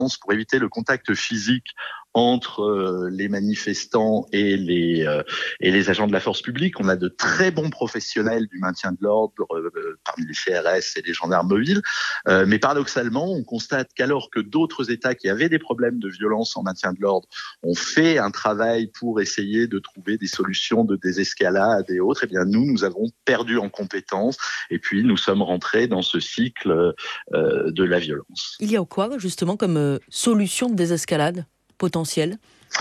pour éviter le contact physique entre les manifestants et les agents de la force publique. On a de très bons professionnels du maintien de l'ordre parmi les CRS et les gendarmes mobiles. Mais paradoxalement, on constate qu'alors que d'autres États qui avaient des problèmes de violence en maintien de l'ordre ont fait un travail pour essayer de trouver des solutions de désescalade et autres, eh bien nous avons perdu en compétences et puis nous sommes rentrés dans ce cycle de la violence. Il y a quoi justement comme solution de désescalade potentielle ?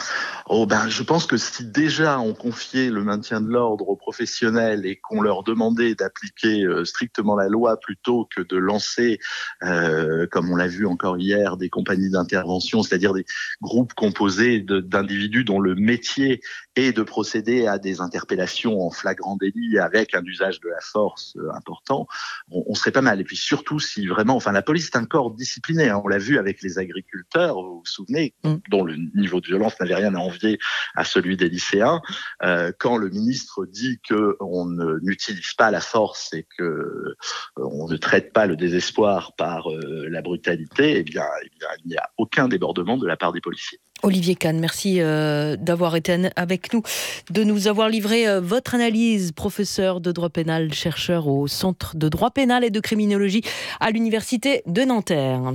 Je pense que si déjà on confiait le maintien de l'ordre aux professionnels et qu'on leur demandait d'appliquer strictement la loi plutôt que de lancer, comme on l'a vu encore hier, des compagnies d'intervention, c'est-à-dire des groupes composés d'individus dont le métier est de procéder à des interpellations en flagrant délit avec un usage de la force important, on serait pas mal. Et puis surtout si vraiment, la police est un corps discipliné, on l'a vu avec les agriculteurs, vous vous souvenez, dont le niveau de violence n'avait rien à envier à celui des lycéens. Quand le ministre dit qu'on n'utilise pas la force et qu'on ne traite pas le désespoir par la brutalité, eh bien, il n'y a aucun débordement de la part des policiers. Olivier Kahn, merci d'avoir été avec nous, de nous avoir livré votre analyse, professeur de droit pénal, chercheur au Centre de droit pénal et de criminologie à l'Université de Nanterre.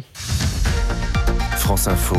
France Info,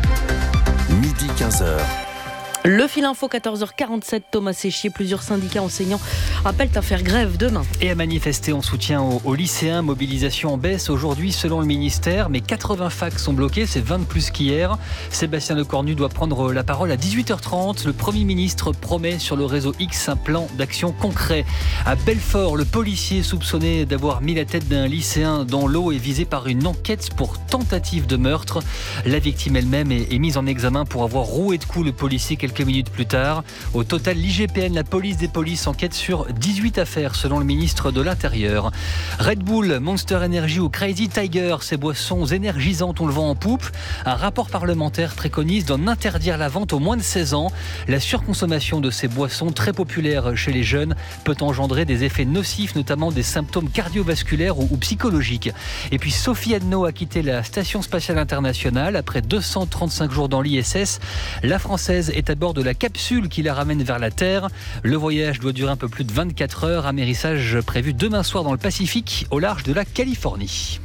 midi 15h. Le fil info 14h47, Thomas Séchier, plusieurs syndicats enseignants appellent à faire grève demain. Et à manifester en soutien aux lycéens, mobilisation en baisse aujourd'hui selon le ministère, mais 80 facs sont bloqués, c'est 20 de plus qu'hier. Sébastien Lecornu doit prendre la parole à 18h30. Le Premier ministre promet sur le réseau X un plan d'action concret. À Belfort, le policier soupçonné d'avoir mis la tête d'un lycéen dans l'eau est visé par une enquête pour tentative de meurtre. La victime elle-même est mise en examen pour avoir roué de coups le policier quelques minutes plus tard. Au total, l'IGPN, la police des polices, enquête sur 18 affaires selon le ministre de l'Intérieur. Red Bull, Monster Energy ou Crazy Tiger, ces boissons énergisantes, on le vend en poupe. Un rapport parlementaire préconise d'en interdire la vente aux moins de 16 ans. La surconsommation de ces boissons, très populaires chez les jeunes, peut engendrer des effets nocifs, notamment des symptômes cardiovasculaires ou psychologiques. Et puis Sophie Adno a quitté la Station Spatiale Internationale après 235 jours dans l'ISS. La Française est à bord de la capsule qui la ramène vers la Terre. Le voyage doit durer un peu plus de 24 heures. Amérissage prévu demain soir dans le Pacifique, au large de la Californie.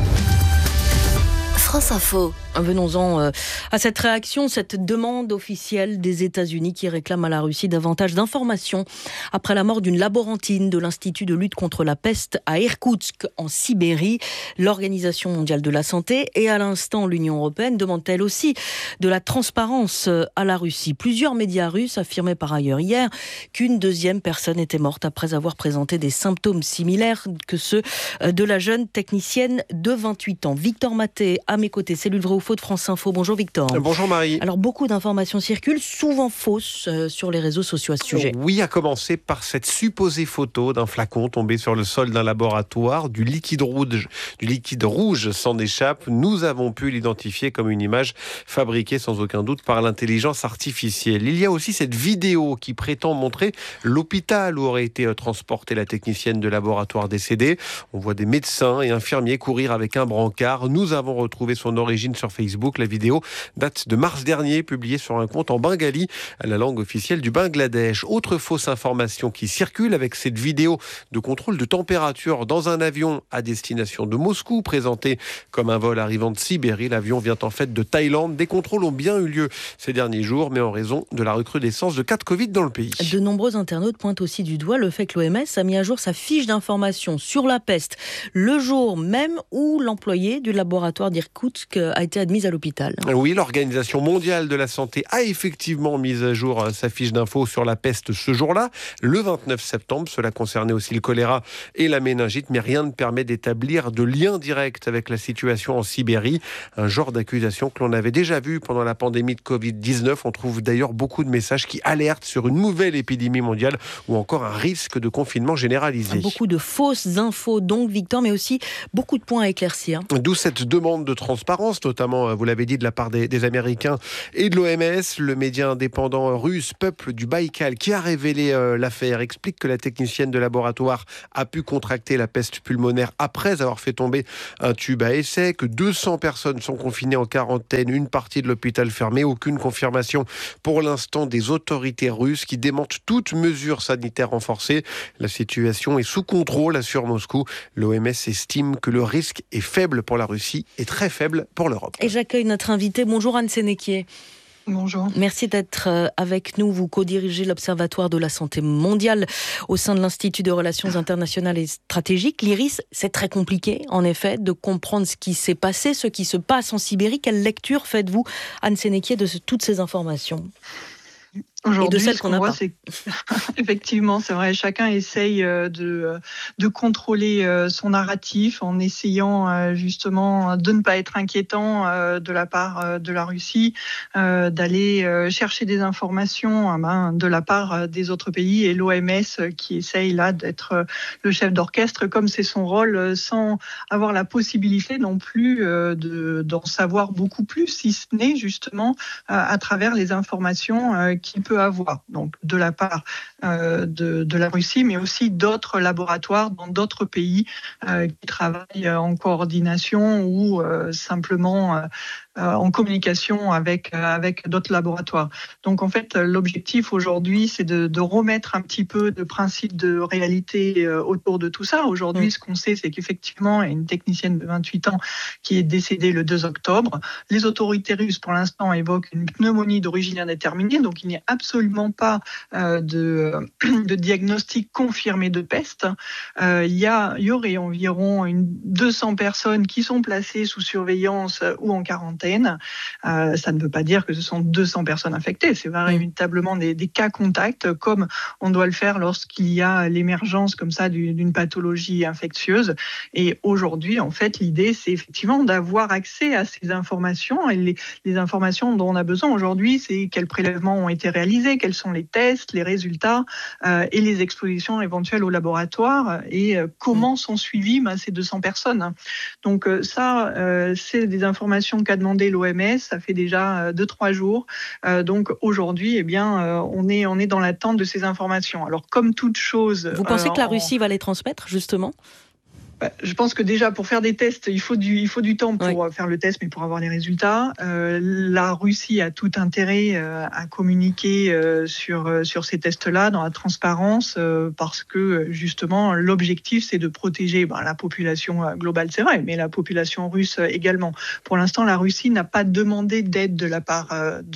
France Info. Venons-en à cette réaction, cette demande officielle des États-Unis qui réclame à la Russie davantage d'informations après la mort d'une laborantine de l'Institut de lutte contre la peste à Irkoutsk, en Sibérie. L'Organisation mondiale de la santé et à l'instant l'Union européenne demandent elle aussi de la transparence à la Russie. Plusieurs médias russes affirmaient par ailleurs hier qu'une deuxième personne était morte après avoir présenté des symptômes similaires que ceux de la jeune technicienne de 28 ans. Victor Maté, à mes côtés, cellule vrai ou faux de France Info. Bonjour Victor. Bonjour Marie. Alors beaucoup d'informations circulent, souvent fausses, sur les réseaux sociaux à ce sujet. Oui, à commencer par cette supposée photo d'un flacon tombé sur le sol d'un laboratoire, du liquide rouge s'en échappe. Nous avons pu l'identifier comme une image fabriquée sans aucun doute par l'intelligence artificielle. Il y a aussi cette vidéo qui prétend montrer l'hôpital où aurait été transportée la technicienne de laboratoire décédée. On voit des médecins et infirmiers courir avec un brancard. Nous avons retrouvé son origine sur Facebook. La vidéo date de mars dernier, publiée sur un compte en bengali, la langue officielle du Bangladesh. Autre fausse information qui circule avec cette vidéo de contrôle de température dans un avion à destination de Moscou, présenté comme un vol arrivant de Sibérie. L'avion vient en fait de Thaïlande. Des contrôles ont bien eu lieu ces derniers jours, mais en raison de la recrudescence de cas de Covid dans le pays. De nombreux internautes pointent aussi du doigt le fait que l'OMS a mis à jour sa fiche d'information sur la peste le jour même où l'employé du laboratoire d'Irkoutsk a été admise à l'hôpital. Oui, l'Organisation mondiale de la santé a effectivement mis à jour sa fiche d'info sur la peste ce jour-là, le 29 septembre. Cela concernait aussi le choléra et la méningite, mais rien ne permet d'établir de lien direct avec la situation en Sibérie. Un genre d'accusation que l'on avait déjà vu pendant la pandémie de Covid-19. On trouve d'ailleurs beaucoup de messages qui alertent sur une nouvelle épidémie mondiale ou encore un risque de confinement généralisé. Beaucoup de fausses infos donc, Victor, mais aussi beaucoup de points à éclaircir. D'où cette demande de transparence, notamment, vous l'avez dit, de la part des Américains et de l'OMS. Le média indépendant russe Peuple du Baïkal, qui a révélé l'affaire, explique que la technicienne de laboratoire a pu contracter la peste pulmonaire après avoir fait tomber un tube à essai, que 200 personnes sont confinées en quarantaine, une partie de l'hôpital fermée. Aucune confirmation pour l'instant des autorités russes qui démentent toute mesure sanitaire renforcée. La situation est sous contrôle, assure Moscou. L'OMS estime que le risque est faible pour la Russie et très faible pour l'Europe. Et j'accueille notre invité. Bonjour Anne Sénéquier. Bonjour. Merci d'être avec nous. Vous co-dirigez l'Observatoire de la santé mondiale au sein de l'Institut de relations internationales et stratégiques, l'IRIS. C'est très compliqué, en effet, de comprendre ce qui s'est passé, ce qui se passe en Sibérie. Quelle lecture faites-vous, Anne Sénéquier, de toutes ces informations ? Aujourd'hui, et de celles qu'on n'a pas. Effectivement, c'est vrai, chacun essaye de contrôler son narratif en essayant justement de ne pas être inquiétant de la part de la Russie, d'aller chercher des informations de la part des autres pays et l'OMS qui essaye là d'être le chef d'orchestre comme c'est son rôle, sans avoir la possibilité non plus d'en savoir beaucoup plus, si ce n'est justement à travers les informations qu'il peut avoir, donc de la part de la Russie, mais aussi d'autres laboratoires dans d'autres pays qui travaillent en coordination ou simplement en communication avec d'autres laboratoires. Donc en fait, l'objectif aujourd'hui, c'est de remettre un petit peu de principe de réalité autour de tout ça. Aujourd'hui, ce qu'on sait, c'est qu'effectivement, il y a une technicienne de 28 ans qui est décédée le 2 octobre. Les autorités russes, pour l'instant, évoquent une pneumonie d'origine indéterminée, donc il n'y a absolument pas de diagnostic confirmé de peste. Il y aurait environ 200 personnes qui sont placées sous surveillance ou en quarantaine. Ça ne veut pas dire que ce sont 200 personnes infectées. C'est véritablement des cas contacts, comme on doit le faire lorsqu'il y a l'émergence comme ça d'une pathologie infectieuse. Et aujourd'hui, en fait, l'idée, c'est effectivement d'avoir accès à ces informations. Et les informations dont on a besoin aujourd'hui, c'est quels prélèvements ont été réalisés, quels sont les tests, les résultats et les expositions éventuelles au laboratoire et comment sont suivies ces 200 personnes. Donc ça, c'est des informations qu'a demandé l'OMS, ça fait déjà 2-3 jours. Donc aujourd'hui, on est dans l'attente de ces informations. Alors comme toute chose... Vous pensez que la Russie va les transmettre, justement ? Je pense que déjà, pour faire des tests, il faut du temps pour faire le test, mais pour avoir les résultats. La Russie a tout intérêt à communiquer sur ces tests-là, dans la transparence, parce que, justement, l'objectif, c'est de protéger la population globale, c'est vrai, mais la population russe également. Pour l'instant, la Russie n'a pas demandé d'aide de la part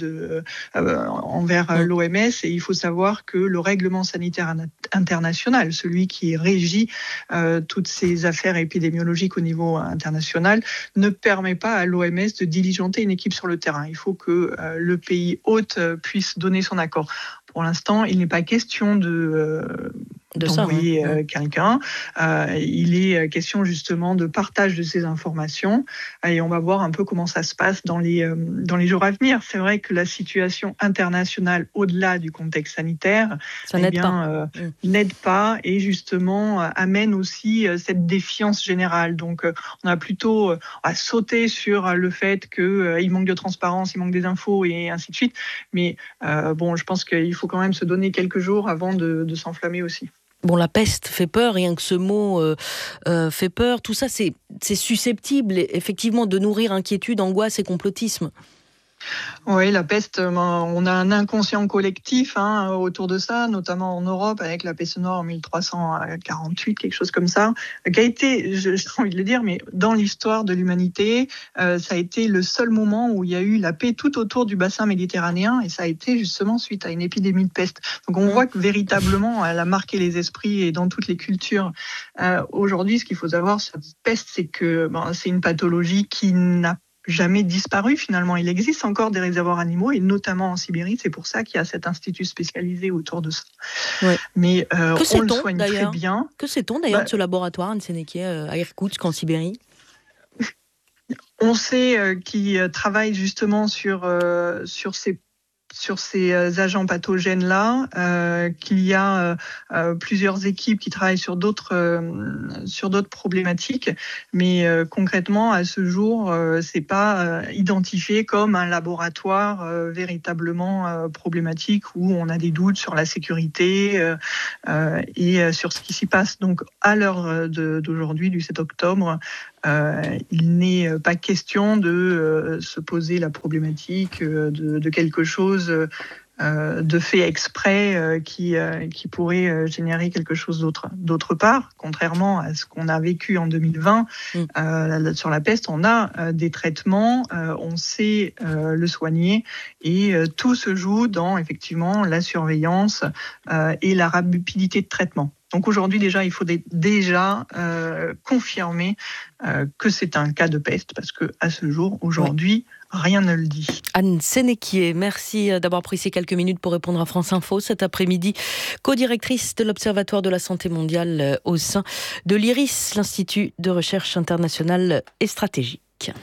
envers l'OMS, et il faut savoir que le règlement sanitaire international, celui qui régit toutes ces affaires épidémiologiques au niveau international, ne permet pas à l'OMS de diligenter une équipe sur le terrain. Il faut que le pays hôte puisse donner son accord. Pour l'instant, il n'est pas question d'envoyer quelqu'un. Il est question justement de partage de ces informations et on va voir un peu comment ça se passe dans les jours à venir. C'est vrai que la situation internationale, au-delà du contexte sanitaire, n'aide pas et justement amène aussi cette défiance générale. Donc on a plutôt à sauter sur le fait qu'il manque de transparence, il manque des infos et ainsi de suite. Mais je pense qu'il faut quand même se donner quelques jours avant de s'enflammer aussi. Bon, la peste fait peur, rien que ce mot fait peur. Tout ça, c'est susceptible, effectivement, de nourrir inquiétude, angoisse et complotisme. Oui, la peste, on a un inconscient collectif autour de ça, notamment en Europe, avec la peste noire en 1348, quelque chose comme ça, qui a été, j'ai envie de le dire, mais dans l'histoire de l'humanité, ça a été le seul moment où il y a eu la paix tout autour du bassin méditerranéen, et ça a été justement suite à une épidémie de peste. Donc on voit que véritablement, elle a marqué les esprits et dans toutes les cultures. Aujourd'hui, ce qu'il faut savoir sur cette peste, c'est que c'est une pathologie qui n'a jamais disparu finalement. Il existe encore des réservoirs animaux et notamment en Sibérie. C'est pour ça qu'il y a cet institut spécialisé autour de ça. Ouais. Mais on le soigne très bien. Que sait-on d'ailleurs de ce laboratoire, Anne Sénéquier, à Irkoutsk en Sibérie ? On sait qu'ils travaillent justement sur ces sur ces agents pathogènes-là, qu'il y a plusieurs équipes qui travaillent sur d'autres problématiques, mais concrètement, à ce jour, c'est pas identifié comme un laboratoire véritablement problématique où on a des doutes sur la sécurité et sur ce qui s'y passe. Donc, à l'heure d'aujourd'hui, du 7 octobre, il n'est pas question de se poser la problématique de quelque chose de fait exprès qui pourrait générer quelque chose d'autre. D'autre part, contrairement à ce qu'on a vécu en 2020, sur la peste, on a des traitements, on sait le soigner et tout se joue dans effectivement la surveillance et la rapidité de traitement. Donc aujourd'hui déjà, il faut déjà confirmer que c'est un cas de peste parce que à ce jour, aujourd'hui, rien ne le dit. Anne Sénéquier, merci d'avoir pris ces quelques minutes pour répondre à France Info cet après-midi. Co-directrice de l'Observatoire de la santé mondiale au sein de l'IRIS, l'Institut de recherche internationale et stratégique.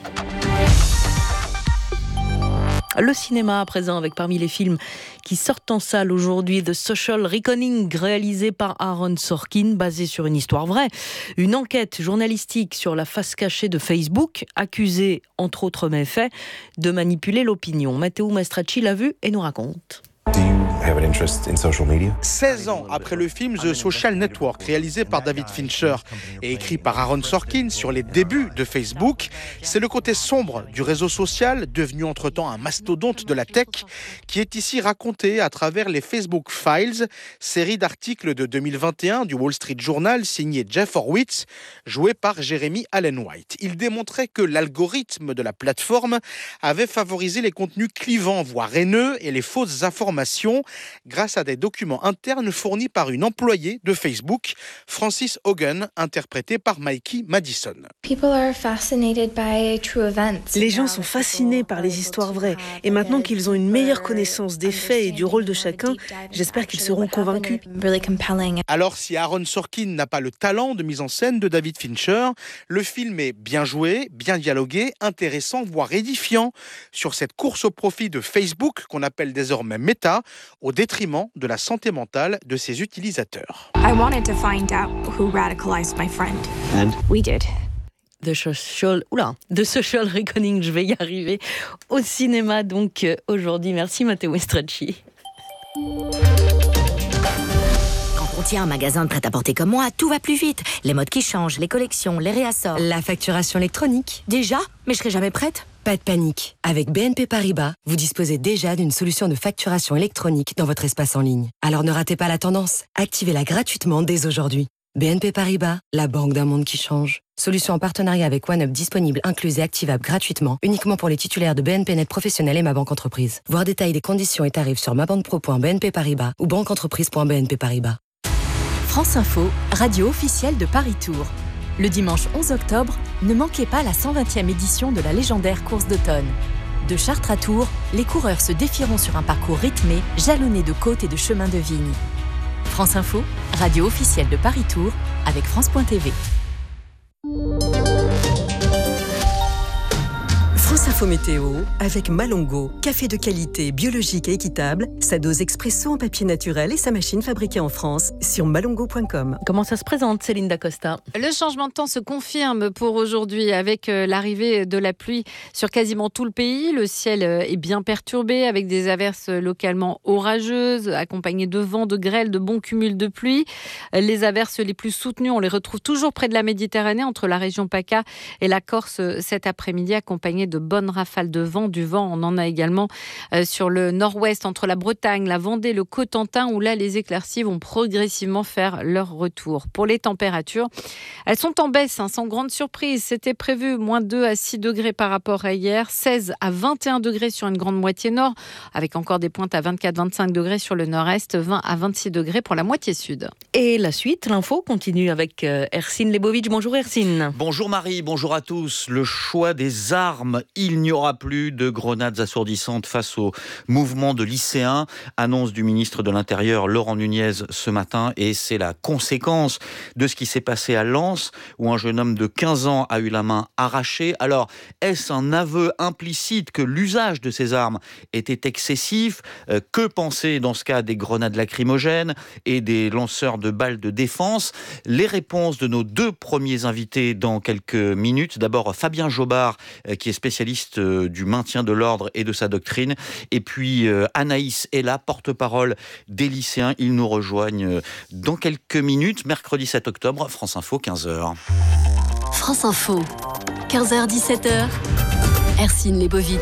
Le cinéma à présent, avec parmi les films qui sortent en salle aujourd'hui, The Social Reckoning, réalisé par Aaron Sorkin, basé sur une histoire vraie. Une enquête journalistique sur la face cachée de Facebook, accusée, entre autres méfaits, de manipuler l'opinion. Matteo Mastracci l'a vu et nous raconte. 16 ans après le film The Social Network, réalisé par David Fincher et écrit par Aaron Sorkin sur les débuts de Facebook, c'est le côté sombre du réseau social, devenu entre-temps un mastodonte de la tech, qui est ici raconté à travers les Facebook Files, série d'articles de 2021 du Wall Street Journal signé Jeff Horowitz, joué par Jeremy Allen White. Il démontrait que l'algorithme de la plateforme avait favorisé les contenus clivants, voire haineux, et les fausses informations grâce à des documents internes fournis par une employée de Facebook, Frances Hogan, interprétée par Mikey Madison. Les gens sont fascinés par les histoires vraies et maintenant qu'ils ont une meilleure connaissance des faits et du rôle de chacun, j'espère qu'ils seront convaincus. Alors si Aaron Sorkin n'a pas le talent de mise en scène de David Fincher, le film est bien joué, bien dialogué, intéressant, voire édifiant sur cette course au profit de Facebook qu'on appelle désormais Meta, au détriment de la santé mentale de ses utilisateurs. The Social Reckoning, je vais y arriver, au cinéma donc aujourd'hui. Merci Matteo Mastracci. On tient un magasin de prêt-à-porter comme moi, tout va plus vite. Les modes qui changent, les collections, les réassorts. La facturation électronique. Déjà ? Mais je serai jamais prête. Pas de panique. Avec BNP Paribas, vous disposez déjà d'une solution de facturation électronique dans votre espace en ligne. Alors ne ratez pas la tendance. Activez-la gratuitement dès aujourd'hui. BNP Paribas, la banque d'un monde qui change. Solution en partenariat avec OneUp disponible, incluse et activable gratuitement, uniquement pour les titulaires de BNP Net Professionnel et Ma Banque Entreprise. Voir détails des conditions et tarifs sur mabanquepro.bnp Paribas ou banqueentreprise.bnp Paribas. France Info, radio officielle de Paris Tour. Le dimanche 11 octobre, ne manquez pas la 120e édition de la légendaire course d'automne. De Chartres à Tours, les coureurs se défieront sur un parcours rythmé, jalonné de côtes et de chemins de vigne. France Info, radio officielle de Paris Tour, avec France.tv. France Info Météo avec Malongo, café de qualité, biologique et équitable, sa dose expresso en papier naturel et sa machine fabriquée en France sur malongo.com. Comment ça se présente, Céline Dacosta ? Le changement de temps se confirme pour aujourd'hui avec l'arrivée de la pluie sur quasiment tout le pays. Le ciel est bien perturbé avec des averses localement orageuses, accompagnées de vent, de grêle, de bons cumuls de pluie. Les averses les plus soutenues, on les retrouve toujours près de la Méditerranée, entre la région PACA et la Corse cet après-midi, accompagnées de bonnes rafales de vent. Du vent, on en a également sur le nord-ouest, entre la Bretagne, la Vendée, le Cotentin, où là, les éclaircies vont progressivement faire leur retour. Pour les températures, elles sont en baisse, sans grande surprise. C'était prévu moins 2 à 6 degrés par rapport à hier, 16 à 21 degrés sur une grande moitié nord, avec encore des pointes à 24-25 degrés sur le nord-est, 20 à 26 degrés pour la moitié sud. Et la suite, l'info continue avec Ercine Lebovic. Bonjour Ercine. Bonjour Marie, bonjour à tous. Le choix des armes, il Il n'y aura plus de grenades assourdissantes face au mouvement de lycéens. Annonce du ministre de l'Intérieur, Laurent Nunez, ce matin. Et c'est la conséquence de ce qui s'est passé à Lens, où un jeune homme de 15 ans a eu la main arrachée. Alors, est-ce un aveu implicite que l'usage de ces armes était excessif ? Que penser dans ce cas des grenades lacrymogènes et des lanceurs de balles de défense ? Les réponses de nos deux premiers invités dans quelques minutes. D'abord, Fabien Jobard, qui est spécialiste du maintien de l'ordre et de sa doctrine. Et puis, Anaïs est là, porte-parole des lycéens. Ils nous rejoignent dans quelques minutes. Mercredi 7 octobre, France Info, 15h. France Info, 15h-17h, Ercine Lebovic.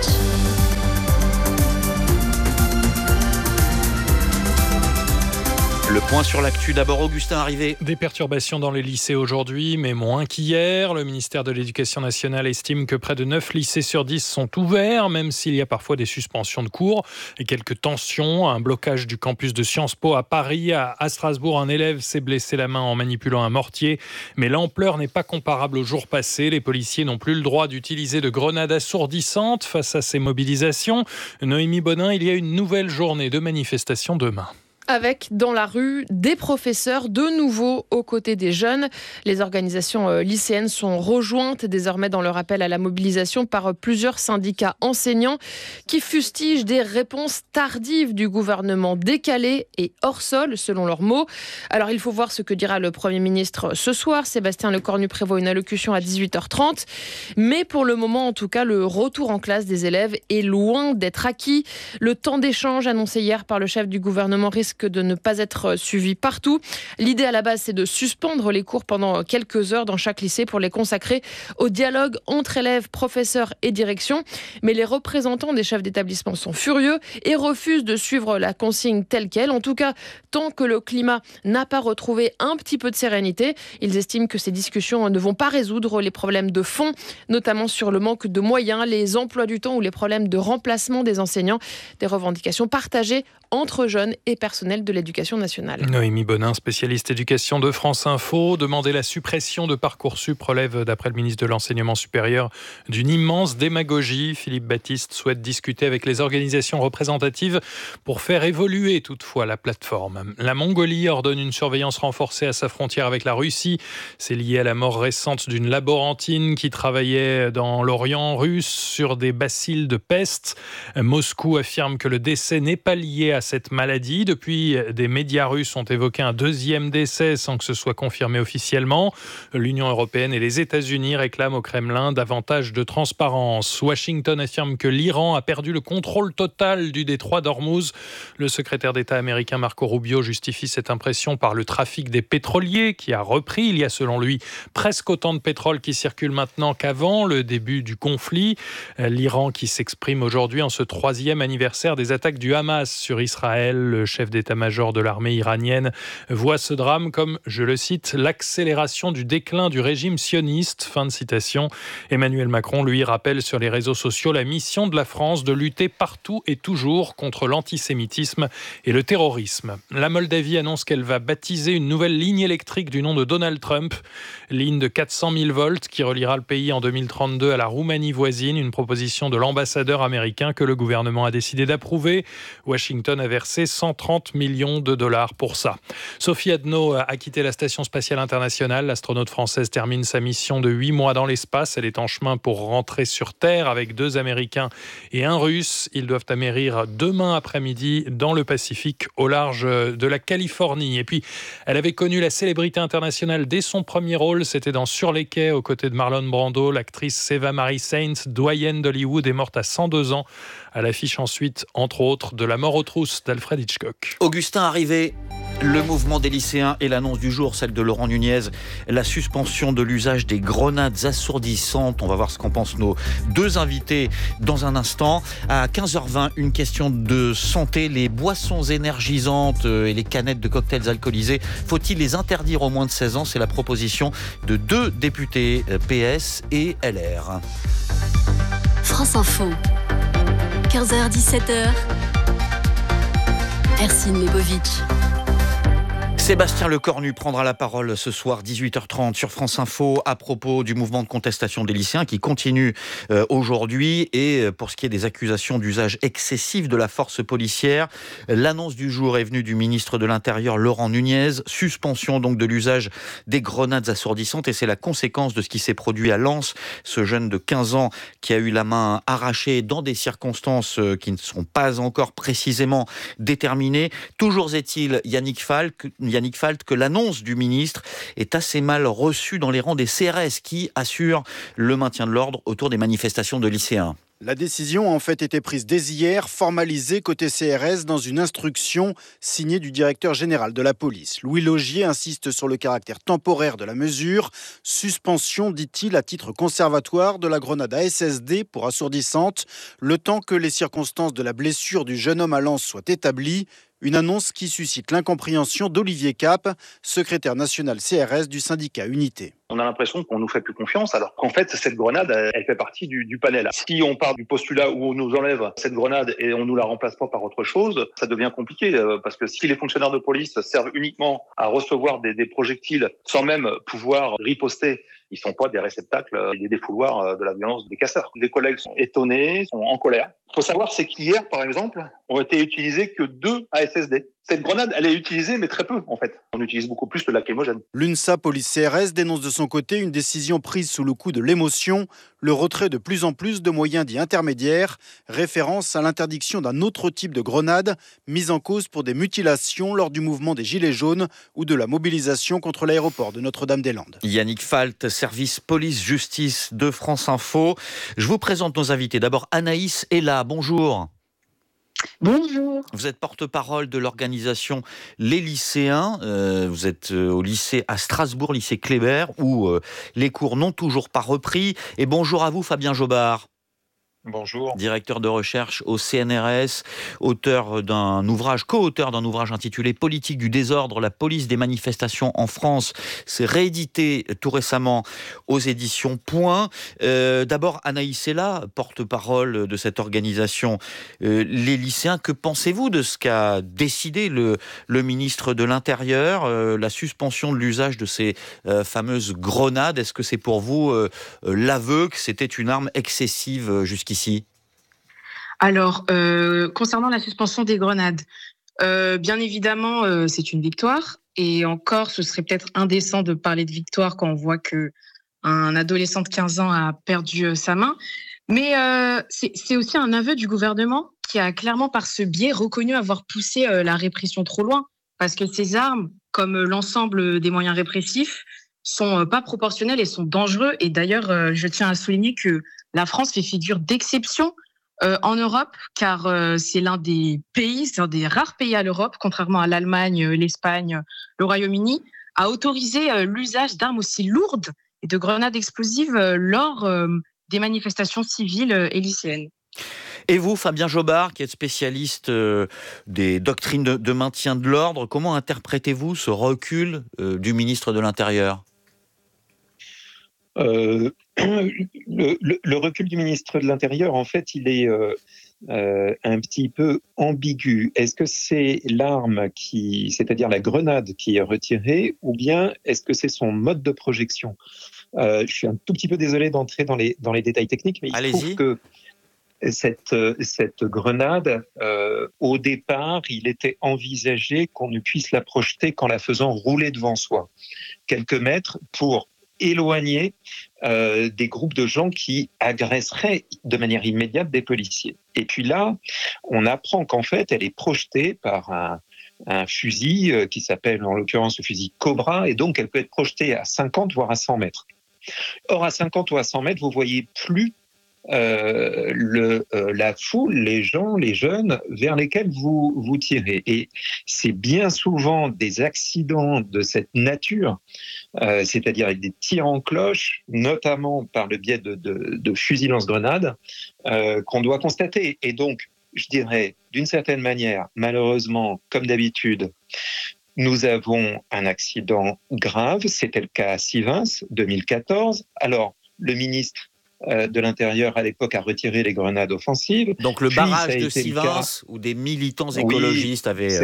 Le point sur l'actu, d'abord Augustin Arrivé. Des perturbations dans les lycées aujourd'hui, mais moins qu'hier. Le ministère de l'Éducation nationale estime que près de 9 lycées sur 10 sont ouverts, même s'il y a parfois des suspensions de cours et quelques tensions. Un blocage du campus de Sciences Po à Paris. À Strasbourg, un élève s'est blessé la main en manipulant un mortier. Mais l'ampleur n'est pas comparable aux jours passés. Les policiers n'ont plus le droit d'utiliser de grenades assourdissantes face à ces mobilisations. Noémie Bonin, il y a une nouvelle journée de manifestation demain. Avec, dans la rue, des professeurs de nouveau aux côtés des jeunes. Les organisations lycéennes sont rejointes désormais dans leur appel à la mobilisation par plusieurs syndicats enseignants qui fustigent des réponses tardives du gouvernement, décalées et hors sol, selon leurs mots. Alors, il faut voir ce que dira le Premier ministre ce soir. Sébastien Lecornu prévoit une allocution à 18h30. Mais pour le moment, en tout cas, le retour en classe des élèves est loin d'être acquis. Le temps d'échange annoncé hier par le chef du gouvernement risque de ne pas être suivi partout. L'idée à la base, c'est de suspendre les cours pendant quelques heures dans chaque lycée pour les consacrer au dialogue entre élèves, professeurs et direction. Mais les représentants des chefs d'établissement sont furieux et refusent de suivre la consigne telle qu'elle. En tout cas, tant que le climat n'a pas retrouvé un petit peu de sérénité, ils estiment que ces discussions ne vont pas résoudre les problèmes de fond, notamment sur le manque de moyens, les emplois du temps ou les problèmes de remplacement des enseignants. Des revendications partagées entre jeunes et personnels de l'éducation nationale. Noémie Bonin, spécialiste éducation de France Info, demander la suppression de Parcoursup relève, d'après le ministre de l'Enseignement supérieur, d'une immense démagogie. Philippe Baptiste souhaite discuter avec les organisations représentatives pour faire évoluer toutefois la plateforme. La Mongolie ordonne une surveillance renforcée à sa frontière avec la Russie. C'est lié à la mort récente d'une laborantine qui travaillait dans l'Orient russe sur des bacilles de peste. Moscou affirme que le décès n'est pas lié à cette maladie. Depuis, des médias russes ont évoqué un deuxième décès sans que ce soit confirmé officiellement. L'Union européenne et les États-Unis réclament au Kremlin davantage de transparence. Washington affirme que l'Iran a perdu le contrôle total du détroit d'Ormuz. Le secrétaire d'État américain Marco Rubio justifie cette impression par le trafic des pétroliers qui a repris. Il y a selon lui presque autant de pétrole qui circule maintenant qu'avant le début du conflit. L'Iran qui s'exprime aujourd'hui en ce 3e anniversaire des attaques du Hamas sur Israël. Le chef d'état-major de l'armée iranienne voit ce drame comme, je le cite, l'accélération du déclin du régime sioniste. Fin de citation. Emmanuel Macron, lui, rappelle sur les réseaux sociaux la mission de la France de lutter partout et toujours contre l'antisémitisme et le terrorisme. La Moldavie annonce qu'elle va baptiser une nouvelle ligne électrique du nom de Donald Trump. Ligne de 400 000 volts qui reliera le pays en 2032 à la Roumanie voisine. Une proposition de l'ambassadeur américain que le gouvernement a décidé d'approuver. Washington a versé 130 millions de dollars pour ça. Sophie Adno a quitté la Station spatiale internationale. L'astronaute française termine sa mission de 8 mois dans l'espace. Elle est en chemin pour rentrer sur Terre avec 2 Américains et un Russe. Ils doivent atterrir demain après-midi dans le Pacifique au large de la Californie. Et puis, elle avait connu la célébrité internationale dès son premier rôle. C'était dans Sur les quais aux côtés de Marlon Brando. L'actrice Eva Marie Saint, doyenne d'Hollywood, est morte à 102 ans. À l'affiche ensuite, entre autres, de La mort aux trousses d'Alfred Hitchcock. Augustin Arrivé, le mouvement des lycéens et l'annonce du jour, celle de Laurent Nunez, la suspension de l'usage des grenades assourdissantes. On va voir ce qu'en pensent nos deux invités dans un instant. À 15h20, une question de santé. Les boissons énergisantes et les canettes de cocktails alcoolisés, faut-il les interdire aux moins de 16 ans ? C'est la proposition de 2 députés PS et LR. France Info, 15h-17h, Ercine Lebovic. Sébastien Lecornu prendra la parole ce soir 18h30 sur France Info à propos du mouvement de contestation des lycéens qui continue aujourd'hui et pour ce qui est des accusations d'usage excessif de la force policière. L'annonce du jour est venue du ministre de l'Intérieur Laurent Nunez, suspension donc de l'usage des grenades assourdissantes et c'est la conséquence de ce qui s'est produit à Lens, ce jeune de 15 ans qui a eu la main arrachée dans des circonstances qui ne sont pas encore précisément déterminées. Toujours est-il, Yannick Falt, que l'annonce du ministre est assez mal reçue dans les rangs des CRS qui assurent le maintien de l'ordre autour des manifestations de lycéens. La décision a en fait été prise dès hier, formalisée côté CRS dans une instruction signée du directeur général de la police. Louis Laugier insiste sur le caractère temporaire de la mesure. Suspension, dit-il, à titre conservatoire de la grenade à SSD pour assourdissante, le temps que les circonstances de la blessure du jeune homme à Lens soient établies. Une annonce qui suscite l'incompréhension d'Olivier Cap, secrétaire national CRS du syndicat Unité. On a l'impression qu'on nous fait plus confiance, alors qu'en fait, cette grenade, elle fait partie du panel. Si on part du postulat où on nous enlève cette grenade et on nous la remplace pas par autre chose, ça devient compliqué, parce que si les fonctionnaires de police servent uniquement à recevoir des projectiles sans même pouvoir riposter, ils sont pas des réceptacles et des défouloirs de la violence des casseurs. Des collègues sont étonnés, sont en colère. Il faut savoir, c'est qu'hier, par exemple, ont été utilisés que 2 ASSD. Cette grenade, elle est utilisée, mais très peu, en fait. On utilise beaucoup plus le lacrymogène. L'UNSA Police CRS dénonce de son côté une décision prise sous le coup de l'émotion, le retrait de plus en plus de moyens dits intermédiaires, référence à l'interdiction d'un autre type de grenade, mise en cause pour des mutilations lors du mouvement des Gilets jaunes ou de la mobilisation contre l'aéroport de Notre-Dame-des-Landes. Yannick Falt, service police-justice de France Info. Je vous présente nos invités. D'abord, Anaïs est là. Bonjour. Bonjour. Vous êtes porte-parole de l'organisation Les Lycéens. Vous êtes au lycée à Strasbourg, lycée Kléber, où les cours n'ont toujours pas repris. Et bonjour à vous, Fabien Jobard. Bonjour. Directeur de recherche au CNRS, co-auteur d'un ouvrage intitulé Politique du désordre, la police des manifestations en France. C'est réédité tout récemment aux éditions Point. D'abord, Anaïs est là, porte-parole de cette organisation. Les lycéens, que pensez-vous de ce qu'a décidé le ministre de l'Intérieur, la suspension de l'usage de ces fameuses grenades? Est-ce que c'est pour vous l'aveu que c'était une arme excessive jusqu'ici? Alors, concernant la suspension des grenades, bien évidemment, c'est une victoire. Et encore, ce serait peut-être indécent de parler de victoire quand on voit qu'un adolescent de 15 ans a perdu sa main. Mais c'est aussi un aveu du gouvernement qui a clairement, par ce biais, reconnu avoir poussé la répression trop loin. Parce que ces armes, comme l'ensemble des moyens répressifs, sont pas proportionnels et sont dangereux. Et d'ailleurs, je tiens à souligner que la France fait figure d'exception en Europe, car c'est l'un des rares pays à l'Europe, contrairement à l'Allemagne, l'Espagne, le Royaume-Uni, à autoriser l'usage d'armes aussi lourdes et de grenades explosives lors des manifestations civiles et lycéennes. Et vous, Fabien Jobard, qui êtes spécialiste des doctrines de maintien de l'ordre, comment interprétez-vous ce recul du ministre de l'Intérieur ? Le recul du ministre de l'Intérieur, en fait, il est un petit peu ambigu. Est-ce que c'est l'arme c'est-à-dire la grenade qui est retirée, ou bien est-ce que c'est son mode de projection ? Je suis un tout petit peu désolé d'entrer dans les détails techniques, mais il se trouve que cette grenade, au départ, il était envisagé qu'on ne puisse la projeter qu'en la faisant rouler devant soi, quelques mètres, pour éloigner des groupes de gens qui agresseraient de manière immédiate des policiers. Et puis là, on apprend qu'en fait, elle est projetée par un fusil qui s'appelle en l'occurrence le fusil Cobra, et donc elle peut être projetée à 50 voire à 100 mètres. Or, à 50 ou à 100 mètres, vous voyez plus la foule, les gens, les jeunes vers lesquels vous tirez. Et c'est bien souvent des accidents de cette nature, c'est-à-dire avec des tirs en cloche, notamment par le biais de fusils lance-grenades, qu'on doit constater. Et donc, je dirais, d'une certaine manière, malheureusement, comme d'habitude, nous avons un accident grave. C'était le cas à Sivens, 2014. Alors, le ministre de l'Intérieur à l'époque a retiré les grenades offensives. Donc le barrage de Sivins, où des militants écologistes avaient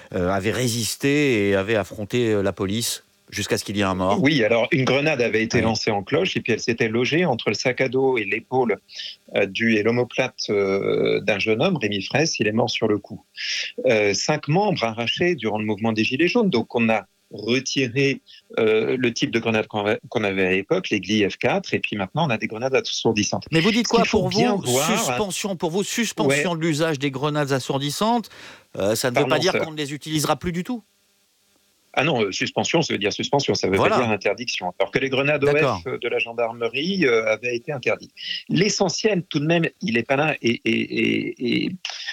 résisté et avaient affronté la police jusqu'à ce qu'il y ait un mort. Oui, alors une grenade avait été lancée en cloche et puis elle s'était logée entre le sac à dos et l'épaule et l'omoplate d'un jeune homme, Rémi Fraisse. Il est mort sur le coup. 5 membres arrachés durant le mouvement des Gilets jaunes. Donc on a retiré le type de grenade qu'on avait à l'époque, les Gli F4, et puis maintenant on a des grenades assourdissantes. Mais vous dites quoi pour vous, suspension de l'usage des grenades assourdissantes, ça ne veut pas dire qu'on ne les utilisera plus du tout? Ah non, suspension, ça veut dire suspension, ça veut pas dire interdiction. Alors que les grenades OF de la gendarmerie avaient été interdites. L'essentiel, tout de même, il n'est pas là. Et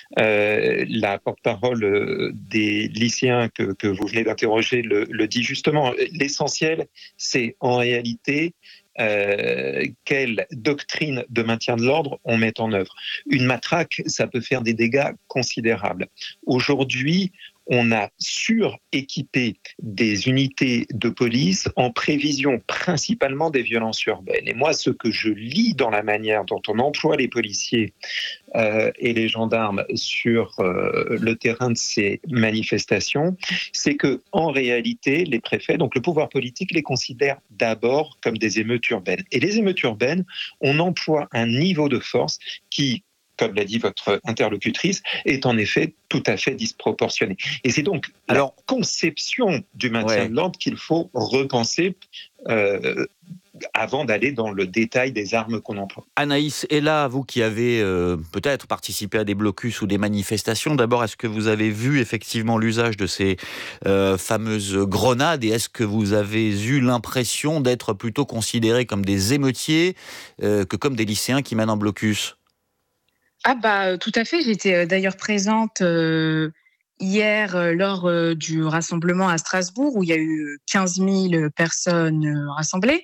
la porte-parole des lycéens que vous venez d'interroger le dit justement. L'essentiel, c'est en réalité quelle doctrine de maintien de l'ordre on met en œuvre. Une matraque, ça peut faire des dégâts considérables. Aujourd'hui, on a suréquipé des unités de police en prévision principalement des violences urbaines. Et moi, ce que je lis dans la manière dont on emploie les policiers et les gendarmes sur le terrain de ces manifestations, c'est que en réalité, les préfets, donc le pouvoir politique, les considèrent d'abord comme des émeutes urbaines. Et les émeutes urbaines, on emploie un niveau de force qui, comme l'a dit votre interlocutrice, est en effet tout à fait disproportionné. Et c'est donc la conception du maintien de l'ordre qu'il faut repenser avant d'aller dans le détail des armes qu'on emploie. Anaïs, et là, vous qui avez peut-être participé à des blocus ou des manifestations, d'abord, est-ce que vous avez vu effectivement l'usage de ces fameuses grenades, et est-ce que vous avez eu l'impression d'être plutôt considérés comme des émeutiers que comme des lycéens qui mènent un blocus ? Ah bah tout à fait, j'étais d'ailleurs présente hier lors du rassemblement à Strasbourg où il y a eu 15 000 personnes rassemblées.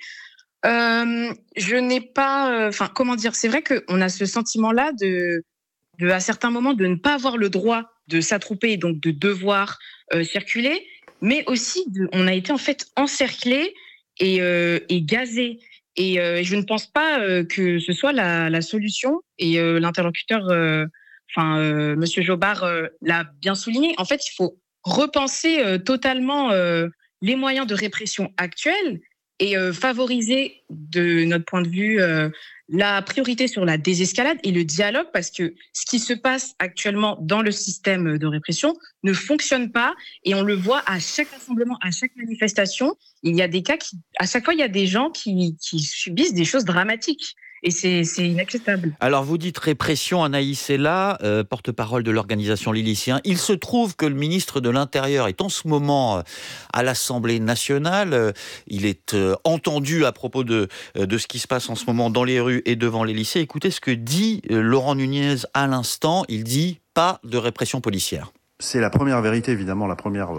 Je n'ai pas... comment dire, c'est vrai qu'on a ce sentiment-là à certains moments de ne pas avoir le droit de s'attrouper et donc de devoir circuler, mais aussi on a été en fait encerclés et gazés. Et je ne pense pas que ce soit la solution. Et l'interlocuteur, Monsieur Jobard, l'a bien souligné. En fait, il faut repenser totalement les moyens de répression actuels et favoriser, de notre point de vue, la priorité sur la désescalade et le dialogue, parce que ce qui se passe actuellement dans le système de répression ne fonctionne pas, et on le voit à chaque rassemblement, à chaque manifestation. Il y a des cas à chaque fois, il y a des gens qui subissent des choses dramatiques. Et c'est inacceptable. Alors vous dites répression, Anaïs est là, porte-parole de l'organisation Les Lycéens. Il se trouve que le ministre de l'Intérieur est en ce moment à l'Assemblée nationale. Il est entendu à propos de ce qui se passe en ce moment dans les rues et devant les lycées. Écoutez ce que dit Laurent Nunez à l'instant. Il dit pas de répression policière. C'est la première vérité, évidemment, la première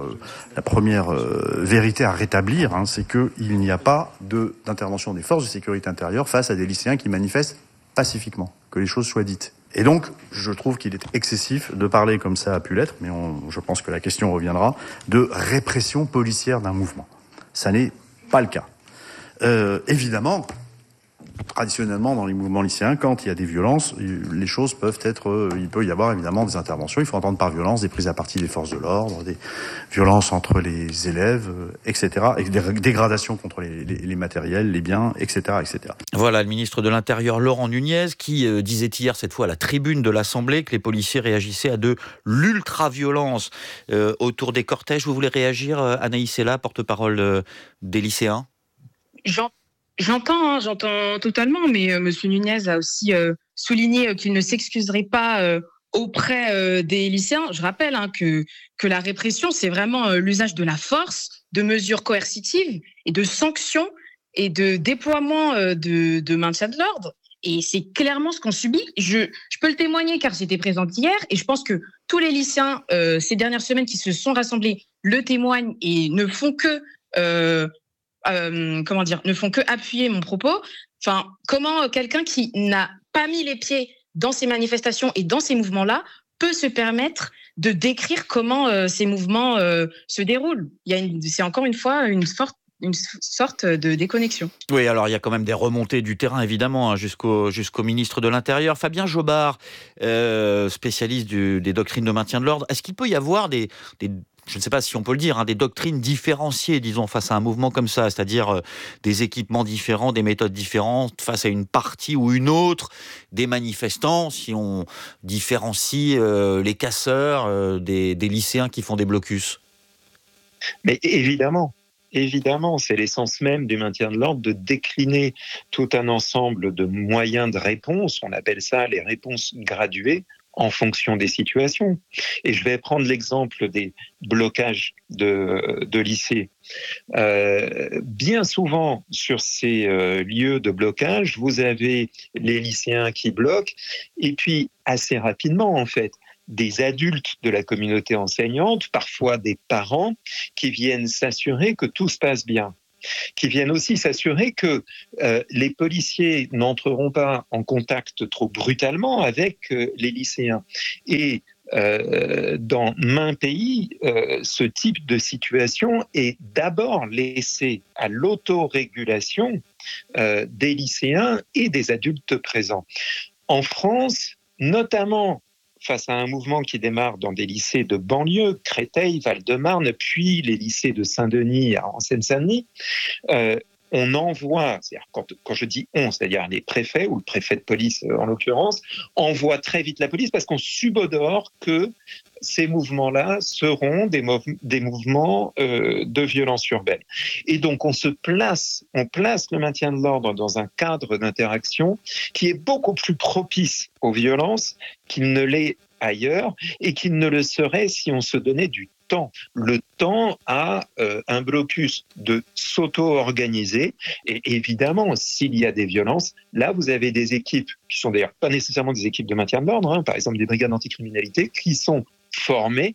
vérité à rétablir, c'est qu'il n'y a pas d'intervention des forces de sécurité intérieure face à des lycéens qui manifestent pacifiquement, que les choses soient dites. Et donc, je trouve qu'il est excessif de parler, comme ça a pu l'être, mais je pense que la question reviendra, de répression policière d'un mouvement. Ça n'est pas le cas. Évidemment, traditionnellement, dans les mouvements lycéens, quand il y a des violences, les choses peuvent être... il peut y avoir évidemment des interventions. Il faut entendre par violence des prises à partie des forces de l'ordre, des violences entre les élèves, etc. Et des dégradations contre les matériels, les biens, etc., etc. Voilà, le ministre de l'Intérieur, Laurent Nunez, qui disait hier, cette fois à la tribune de l'Assemblée, que les policiers réagissaient à de l'ultra-violence autour des cortèges. Vous voulez réagir, Anaïs Ella, porte-parole des lycéens ? J'entends totalement, mais M. Nunez a aussi souligné qu'il ne s'excuserait pas auprès des lycéens. Je rappelle que la répression, c'est vraiment l'usage de la force, de mesures coercitives et de sanctions et de déploiement de maintien de l'ordre. Et c'est clairement ce qu'on subit. Je peux le témoigner car j'étais présente hier, et je pense que tous les lycéens ces dernières semaines qui se sont rassemblés le témoignent et ne font que... ne font que appuyer mon propos. Comment quelqu'un qui n'a pas mis les pieds dans ces manifestations et dans ces mouvements-là peut se permettre de décrire comment ces mouvements se déroulent. C'est encore une fois une forte une sorte de déconnexion. Oui, alors il y a quand même des remontées du terrain, évidemment, jusqu'au ministre de l'Intérieur. Fabien Jobard, spécialiste des doctrines de maintien de l'ordre. Est-ce qu'il peut y avoir je ne sais pas si on peut le dire, des doctrines différenciées, disons, face à un mouvement comme ça, c'est-à-dire des équipements différents, des méthodes différentes, face à une partie ou une autre des manifestants, si on différencie les casseurs des lycéens qui font des blocus? Mais évidemment, c'est l'essence même du maintien de l'ordre de décliner tout un ensemble de moyens de réponse, on appelle ça les réponses graduées, en fonction des situations. Et je vais prendre l'exemple des blocages de lycées. Bien souvent, sur ces lieux de blocage, vous avez les lycéens qui bloquent, et puis assez rapidement, en fait, des adultes de la communauté enseignante, parfois des parents, qui viennent s'assurer que tout se passe bien, qui viennent aussi s'assurer que les policiers n'entreront pas en contact trop brutalement avec les lycéens. Et dans maints pays, ce type de situation est d'abord laissé à l'autorégulation des lycéens et des adultes présents. En France, notamment face à un mouvement qui démarre dans des lycées de banlieue, Créteil, Val-de-Marne, puis les lycées de Saint-Denis en Seine-Saint-Denis, on envoie, c'est-à-dire quand je dis on, c'est-à-dire les préfets, ou le préfet de police en l'occurrence, envoie très vite la police parce qu'on subodore que ces mouvements-là seront des mouvements de violence urbaine. Et donc on place le maintien de l'ordre dans un cadre d'interaction qui est beaucoup plus propice aux violences qu'il ne l'est ailleurs et qu'il ne le serait si on se donnait du temps. Le temps à un blocus de s'auto-organiser. Et évidemment, s'il y a des violences, là, vous avez des équipes qui sont d'ailleurs pas nécessairement des équipes de maintien de l'ordre, par exemple des brigades anticriminalité, qui sont formées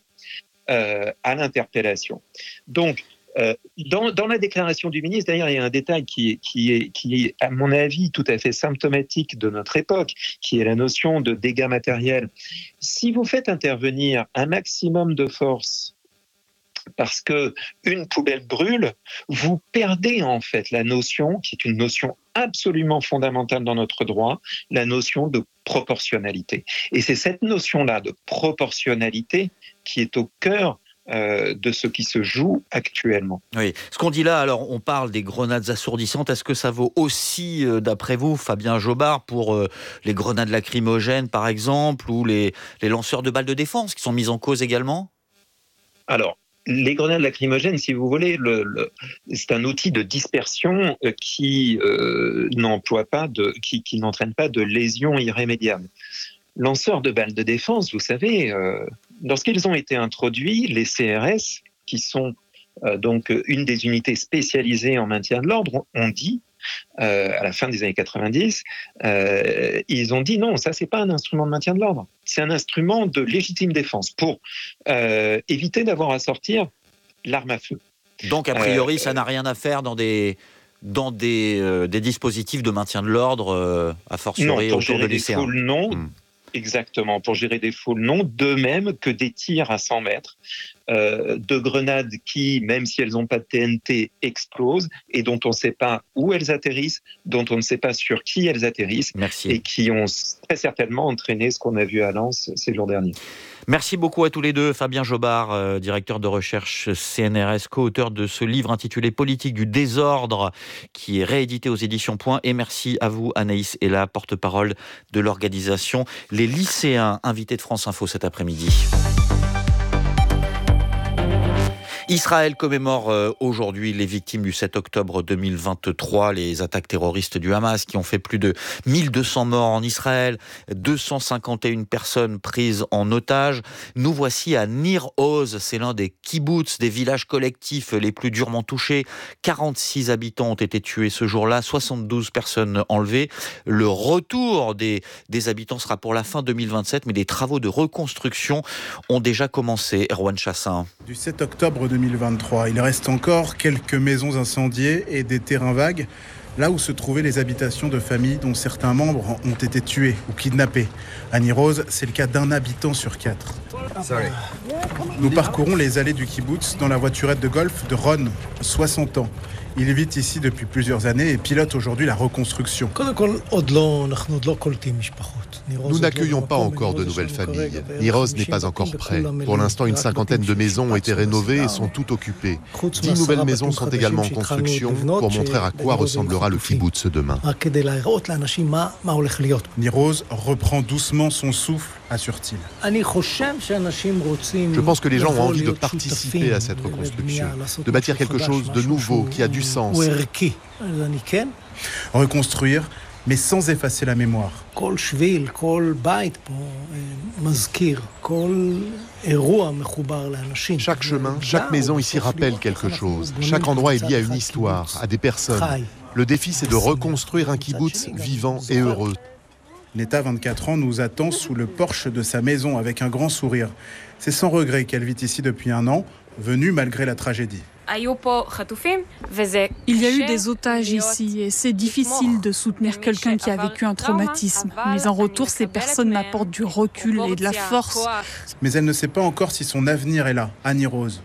à l'interpellation. Donc, dans la déclaration du ministre, d'ailleurs, il y a un détail qui est, à mon avis, tout à fait symptomatique de notre époque, qui est la notion de dégâts matériels. Si vous faites intervenir un maximum de force parce qu'une poubelle brûle, vous perdez en fait la notion, qui est une notion absolument fondamentale dans notre droit, la notion de proportionnalité. Et c'est cette notion-là de proportionnalité qui est au cœur de ce qui se joue actuellement. Oui. Ce qu'on dit là, alors on parle des grenades assourdissantes, est-ce que ça vaut aussi, d'après vous, Fabien Jobard, pour les grenades lacrymogènes par exemple, ou les lanceurs de balles de défense qui sont mis en cause également? Alors, les grenades lacrymogènes, si vous voulez, c'est un outil de dispersion qui n'entraîne pas de lésions irrémédiables. Lanceurs de balles de défense, vous savez, lorsqu'ils ont été introduits, les CRS, qui sont donc une des unités spécialisées en maintien de l'ordre, ont dit, à la fin des années 90, ils ont dit non, ça c'est pas un instrument de maintien de l'ordre, c'est un instrument de légitime défense pour éviter d'avoir à sortir l'arme à feu. Donc a priori ça n'a rien à faire dans des dispositifs de maintien de l'ordre, a fortiori autour de lycéens. Non, pour gérer des foules, non. Exactement, pour gérer des foules, non. De même que des tirs à 100 mètres, de grenades qui, même si elles n'ont pas de TNT, explosent et dont on ne sait pas où elles atterrissent, dont on ne sait pas sur qui elles atterrissent. Merci. Et qui ont très certainement entraîné ce qu'on a vu à Lens ces jours derniers. Merci beaucoup à tous les deux. Fabien Jobard, directeur de recherche CNRS, co-auteur de ce livre intitulé Politique du désordre, qui est réédité aux éditions Point. Et merci à vous, Anaïs Ella, porte-parole de l'organisation Les Lycéens, invités de France Info cet après-midi. Israël commémore aujourd'hui les victimes du 7 octobre 2023, les attaques terroristes du Hamas qui ont fait plus de 1200 morts en Israël, 251 personnes prises en otage. Nous voici à Nir Oz, c'est l'un des kibbutz, des villages collectifs les plus durement touchés. 46 habitants ont été tués ce jour-là, 72 personnes enlevées. Le retour des habitants sera pour la fin 2027, mais des travaux de reconstruction ont déjà commencé. Erwan Chassin. Du 7 octobre 2023, il reste encore quelques maisons incendiées et des terrains vagues là où se trouvaient les habitations de familles dont certains membres ont été tués ou kidnappés. À Nir-Oz, c'est le cas d'un habitant sur 4. Nous parcourons les allées du kibboutz dans la voiturette de golf de Ron, 60 ans. Il vit ici depuis plusieurs années et pilote aujourd'hui la reconstruction. Nous n'accueillons pas encore de nouvelles familles. Nir-Oz n'est pas encore prêt. Pour l'instant, une cinquantaine de maisons ont été rénovées et sont toutes occupées. 10 nouvelles maisons sont également en construction pour montrer à quoi ressemblera le kibboutz demain. Nir-Oz reprend doucement son souffle, assure-t-il. Je pense que les gens ont envie de participer à cette reconstruction, de bâtir quelque chose de nouveau qui a du sens. Reconstruire, mais sans effacer la mémoire. Chaque chemin, chaque maison ici rappelle quelque chose. Chaque endroit est lié à une histoire, à des personnes. Le défi, c'est de reconstruire un kibboutz vivant et heureux. Neta, 24 ans, nous attend sous le porche de sa maison avec un grand sourire. C'est sans regret qu'elle vit ici depuis 1 an, venue malgré la tragédie. Il y a eu des otages ici et c'est difficile de soutenir quelqu'un qui a vécu un traumatisme. Mais en retour, ces personnes m'apportent du recul et de la force. Mais elle ne sait pas encore si son avenir est là, à Nir-Oz.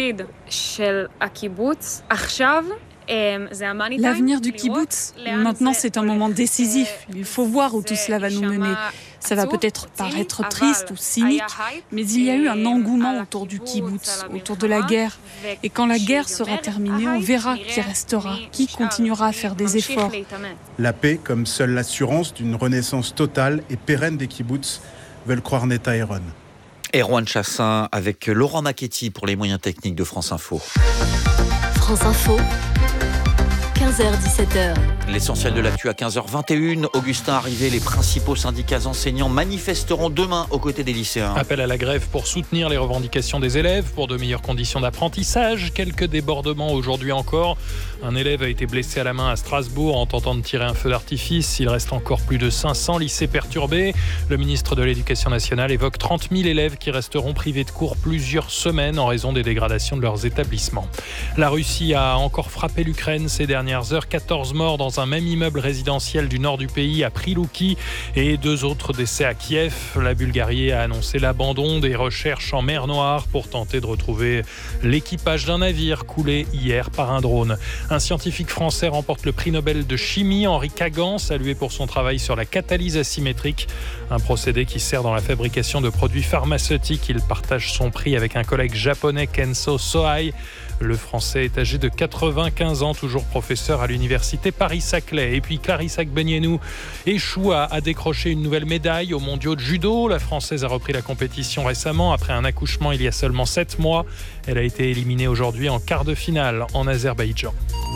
L'avenir du kibboutz, maintenant c'est un moment décisif. Il faut voir où tout cela va nous mener. Ça va peut-être paraître triste ou cynique, mais il y a eu un engouement autour du kibboutz, autour de la guerre. Et quand la guerre sera terminée, on verra qui restera, qui continuera à faire des efforts. La paix, comme seule l'assurance d'une renaissance totale et pérenne des kibboutz, veulent croire Neta et Ron. Erwan Chassin avec Laurent Macchetti pour les moyens techniques de France Info. France Info. 15h-17h. L'essentiel de l'actu à 15h21. Augustin Arrivé, les principaux syndicats enseignants manifesteront demain aux côtés des lycéens. Appel à la grève pour soutenir les revendications des élèves, pour de meilleures conditions d'apprentissage. Quelques débordements aujourd'hui encore. Un élève a été blessé à la main à Strasbourg en tentant de tirer un feu d'artifice. Il reste encore plus de 500 lycées perturbés. Le ministre de l'Éducation nationale évoque 30 000 élèves qui resteront privés de cours plusieurs semaines en raison des dégradations de leurs établissements. La Russie a encore frappé l'Ukraine ces dernières heures. 14 morts dans un même immeuble résidentiel du nord du pays à Prilouki et 2 autres décès à Kiev. La Bulgarie a annoncé l'abandon des recherches en mer Noire pour tenter de retrouver l'équipage d'un navire coulé hier par un drone. Un scientifique français remporte le prix Nobel de chimie, Henri Kagan, salué pour son travail sur la catalyse asymétrique, un procédé qui sert dans la fabrication de produits pharmaceutiques. Il partage son prix avec un collègue japonais, Kenso Sohai. Le Français est âgé de 95 ans, toujours professeur à l'université Paris-Saclay. Et puis Clarissa Agbenienou échoue à décrocher une nouvelle médaille aux mondiaux de judo. La Française a repris la compétition récemment après un accouchement il y a seulement 7 mois. Elle a été éliminée aujourd'hui en quart de finale en Azerbaïdjan.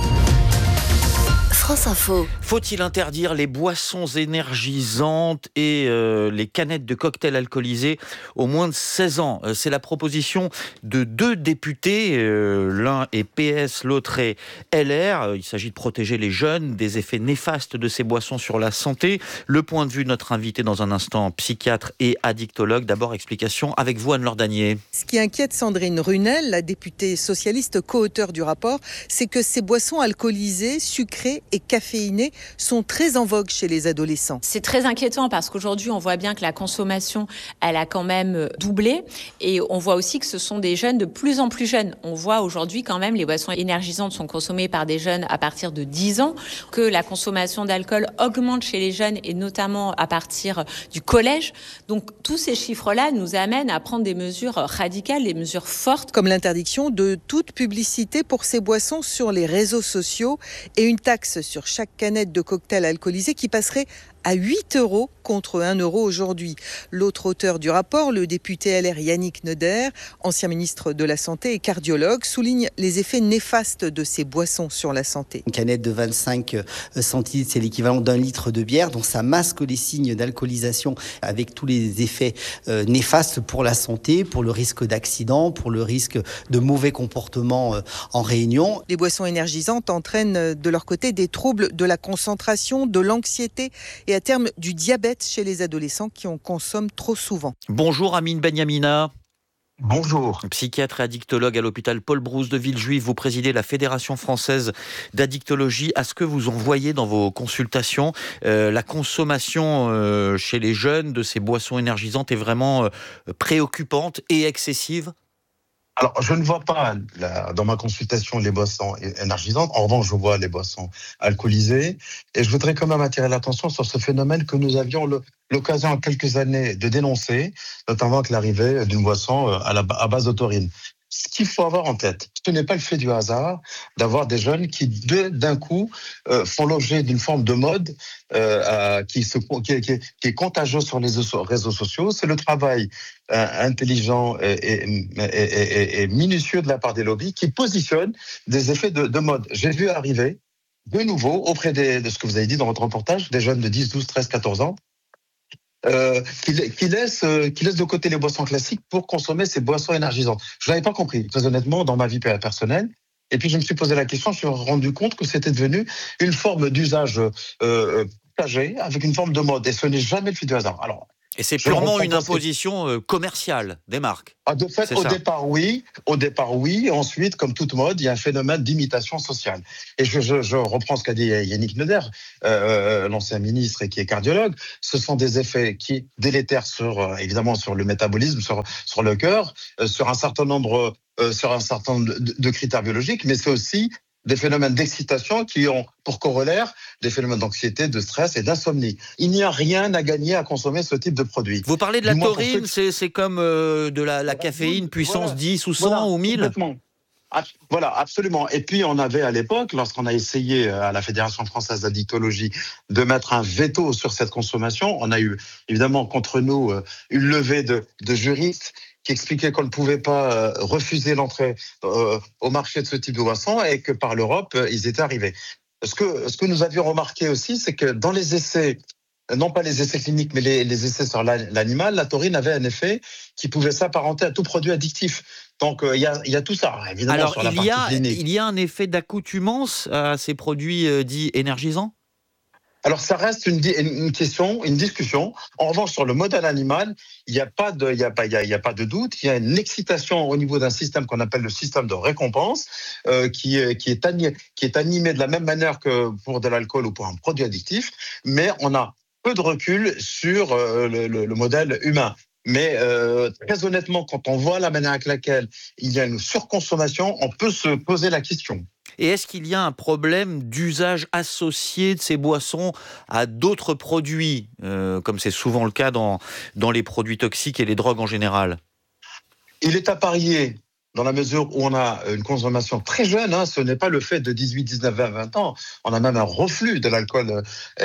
France Info. Faut-il interdire les boissons énergisantes et les canettes de cocktails alcoolisés aux moins de 16 ans? C'est la proposition de 2 députés. L'un est PS, l'autre est LR. Il s'agit de protéger les jeunes des effets néfastes de ces boissons sur la santé. Le point de vue de notre invité dans un instant, psychiatre et addictologue. D'abord, explication avec vous, Anne-Laure Danier. Ce qui inquiète Sandrine Runel, la députée socialiste co-auteure du rapport, c'est que ces boissons alcoolisées, sucrées et caféinés sont très en vogue chez les adolescents. C'est très inquiétant parce qu'aujourd'hui, on voit bien que la consommation, elle a quand même doublé et on voit aussi que ce sont des jeunes de plus en plus jeunes. On voit aujourd'hui quand même les boissons énergisantes sont consommées par des jeunes à partir de 10 ans, que la consommation d'alcool augmente chez les jeunes et notamment à partir du collège. Donc tous ces chiffres-là nous amènent à prendre des mesures radicales, des mesures fortes. Comme l'interdiction de toute publicité pour ces boissons sur les réseaux sociaux et une taxe sur chaque canette de cocktail alcoolisé qui passerait à 8 € contre 1 € aujourd'hui. L'autre auteur du rapport, le député LR Yannick Neuder, ancien ministre de la Santé et cardiologue, souligne les effets néfastes de ces boissons sur la santé. Une canette de 25 centilitres, c'est l'équivalent d'1 litre de bière, donc ça masque les signes d'alcoolisation avec tous les effets néfastes pour la santé, pour le risque d'accident, pour le risque de mauvais comportements en réunion. Les boissons énergisantes entraînent de leur côté des troubles de la concentration, de l'anxiété et à terme du diabète chez les adolescents qui en consomment trop souvent. Bonjour Amine Benyamina. Bonjour. Psychiatre et addictologue à l'hôpital Paul Brousse de Villejuif, vous présidez la Fédération française d'addictologie. À ce que vous en voyez dans vos consultations, la consommation chez les jeunes de ces boissons énergisantes est vraiment préoccupante et excessive ? Alors, je ne vois pas dans ma consultation les boissons énergisantes. En revanche, je vois les boissons alcoolisées. Et je voudrais quand même attirer l'attention sur ce phénomène que nous avions l'occasion il y a quelques années de dénoncer, notamment avec l'arrivée d'une boisson à base de taurine. Ce qu'il faut avoir en tête, ce n'est pas le fait du hasard d'avoir des jeunes qui, d'un coup, font l'objet d'une forme de mode qui est contagieuse sur les réseaux sociaux. C'est le travail intelligent et minutieux de la part des lobbies qui positionnent des effets de mode. J'ai vu arriver de nouveau, auprès de ce que vous avez dit dans votre reportage, des jeunes de 10, 12, 13, 14 ans, qui laissent de côté les boissons classiques pour consommer ces boissons énergisantes. Je n'avais pas compris, très honnêtement, dans ma vie personnelle. Et puis je me suis posé la question, je me suis rendu compte que c'était devenu une forme d'usage partagé avec une forme de mode. Et ce n'est jamais le fait du hasard. Alors, et c'est purement une imposition commerciale des marques. De fait, au départ, oui. Ensuite, comme toute mode, il y a un phénomène d'imitation sociale. Et je reprends ce qu'a dit Yannick Neuder, l'ancien ministre et qui est cardiologue. Ce sont des effets qui délétèrent évidemment sur le métabolisme, sur le cœur, sur un certain nombre de critères biologiques, mais c'est aussi des phénomènes d'excitation qui ont pour corollaire des phénomènes d'anxiété, de stress et d'insomnie. Il n'y a rien à gagner à consommer ce type de produit. Vous parlez de la taurine, c'est comme de la caféine puissance 10 ou 100 ou 1000 ? Complètement. Voilà, absolument. Et puis, on avait à l'époque, lorsqu'on a essayé à la Fédération française d'addictologie de mettre un veto sur cette consommation, on a eu évidemment contre nous une levée de juristes qui expliquait qu'on ne pouvait pas refuser l'entrée au marché de ce type de boisson et que par l'Europe, ils étaient arrivés. Ce que nous avions remarqué aussi, c'est que dans les essais, non pas les essais cliniques, mais les essais sur l'animal, la taurine avait un effet qui pouvait s'apparenter à tout produit addictif. Donc il y a tout ça, évidemment. Alors, sur la partie clinique. Il y a un effet d'accoutumance à ces produits dits énergisants ? Alors, ça reste une question, une discussion. En revanche, sur le modèle animal, il n'y a pas de doute. Il y a une excitation au niveau d'un système qu'on appelle le système de récompense, qui est animé de la même manière que pour de l'alcool ou pour un produit addictif. Mais on a peu de recul sur le modèle humain. Mais très honnêtement, quand on voit la manière avec laquelle il y a une surconsommation, on peut se poser la question. Et est-ce qu'il y a un problème d'usage associé de ces boissons à d'autres produits, comme c'est souvent le cas dans les produits toxiques et les drogues en général ? Il est à parier, dans la mesure où on a une consommation très jeune, ce n'est pas le fait de 18, 19, 20 ans, on a même un reflux de l'alcool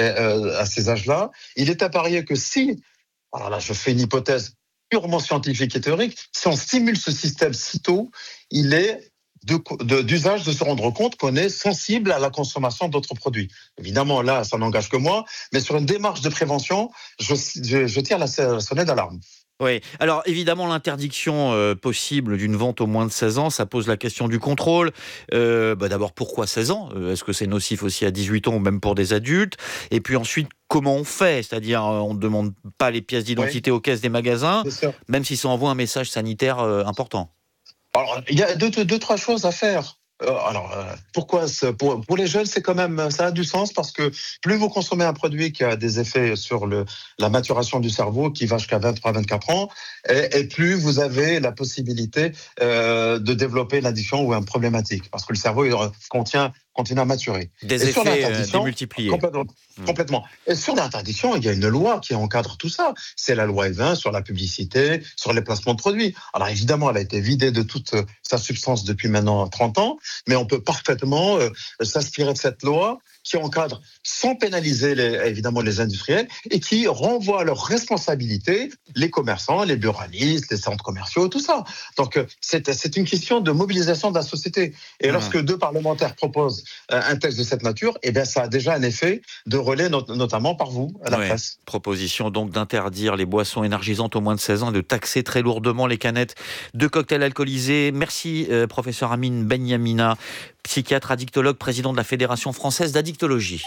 à ces âges-là. Il est à parier que alors là je fais une hypothèse purement scientifique et théorique, si on stimule ce système si tôt, il est d'usage de se rendre compte qu'on est sensible à la consommation d'autres produits. Évidemment, là, ça n'engage que moi, mais sur une démarche de prévention, je tire la sonnette d'alarme. Oui, alors évidemment l'interdiction possible d'une vente au moins de 16 ans, ça pose la question du contrôle. D'abord, pourquoi 16 ans ? Est-ce que c'est nocif aussi à 18 ans ou même pour des adultes ? Et puis ensuite, comment on fait ? C'est-à-dire, on ne demande pas les pièces d'identité aux caisses des magasins, même si ça envoie un message sanitaire important. Alors, il y a deux, trois choses à faire. Pourquoi pour les jeunes, c'est quand même, ça a du sens parce que plus vous consommez un produit qui a des effets sur la maturation du cerveau qui va jusqu'à 23-24 ans, et plus vous avez la possibilité de développer une addiction ou une problématique parce que le cerveau continue à maturer. Des effets démultipliés. Complètement. Et sur l'interdiction, il y a une loi qui encadre tout ça. C'est la loi E20 sur la publicité, sur les placements de produits. Alors évidemment, elle a été vidée de toute sa substance depuis maintenant 30 ans, mais on peut parfaitement s'inspirer de cette loi qui encadre sans pénaliser évidemment les industriels et qui renvoie à leur responsabilité les commerçants, les buralistes, les centres commerciaux, tout ça. Donc c'est une question de mobilisation de la société. Et lorsque deux parlementaires proposent un texte de cette nature, eh bien ça a déjà un effet de relais, notamment par vous, à la presse. Proposition donc d'interdire les boissons énergisantes aux moins de 16 ans et de taxer très lourdement les canettes de cocktails alcoolisés. Merci professeur Amine Benyamina, psychiatre addictologue, président de la Fédération française d'addictologie.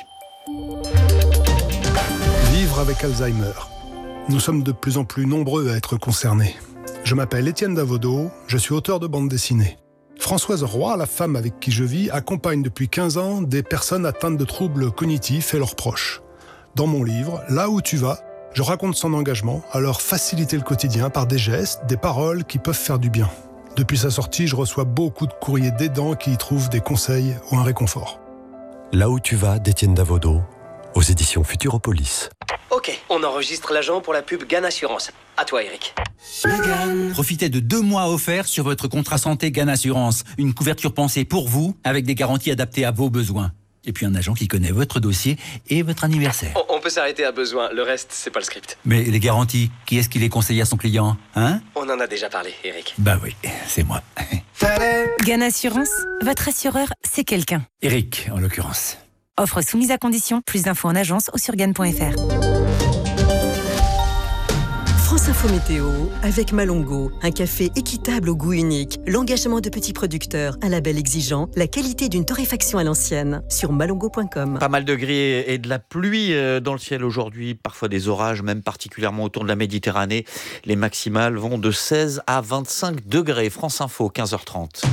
Vivre avec Alzheimer. Nous sommes de plus en plus nombreux à être concernés. je m'appelle Étienne Davodo, je suis auteur de bande dessinée. Françoise Roy, la femme avec qui je vis, accompagne depuis 15 ans des personnes atteintes de troubles cognitifs et leurs proches. Dans mon livre, Là où tu vas, je raconte son engagement à leur faciliter le quotidien par des gestes, des paroles qui peuvent faire du bien. Depuis sa sortie, je reçois beaucoup de courriers d'aidants qui y trouvent des conseils ou un réconfort. Là où tu vas, d'Étienne Davodo, aux éditions Futuropolis. Ok, on enregistre l'agent pour la pub GAN Assurance. À toi, Eric. Profitez de 2 mois offerts sur votre contrat santé GAN Assurance. Une couverture pensée pour vous, avec des garanties adaptées à vos besoins. Et puis un agent qui connaît votre dossier et votre anniversaire. On peut s'arrêter à besoin, le reste, c'est pas le script. Mais les garanties, qui est-ce qui les conseille à son client, hein? On en a déjà parlé, Eric. Bah oui, c'est moi. GAN Assurance, votre assureur, c'est quelqu'un. Eric, en l'occurrence. Offre soumise à condition, plus d'infos en agence ou sur GAN.fr. France Info Météo avec Malongo, un café équitable au goût unique, l'engagement de petits producteurs, un label exigeant, la qualité d'une torréfaction à l'ancienne, sur malongo.com. Pas mal de gris et de la pluie dans le ciel aujourd'hui, parfois des orages, même particulièrement autour de la Méditerranée. Les maximales vont de 16 à 25 degrés. France Info, 15h30.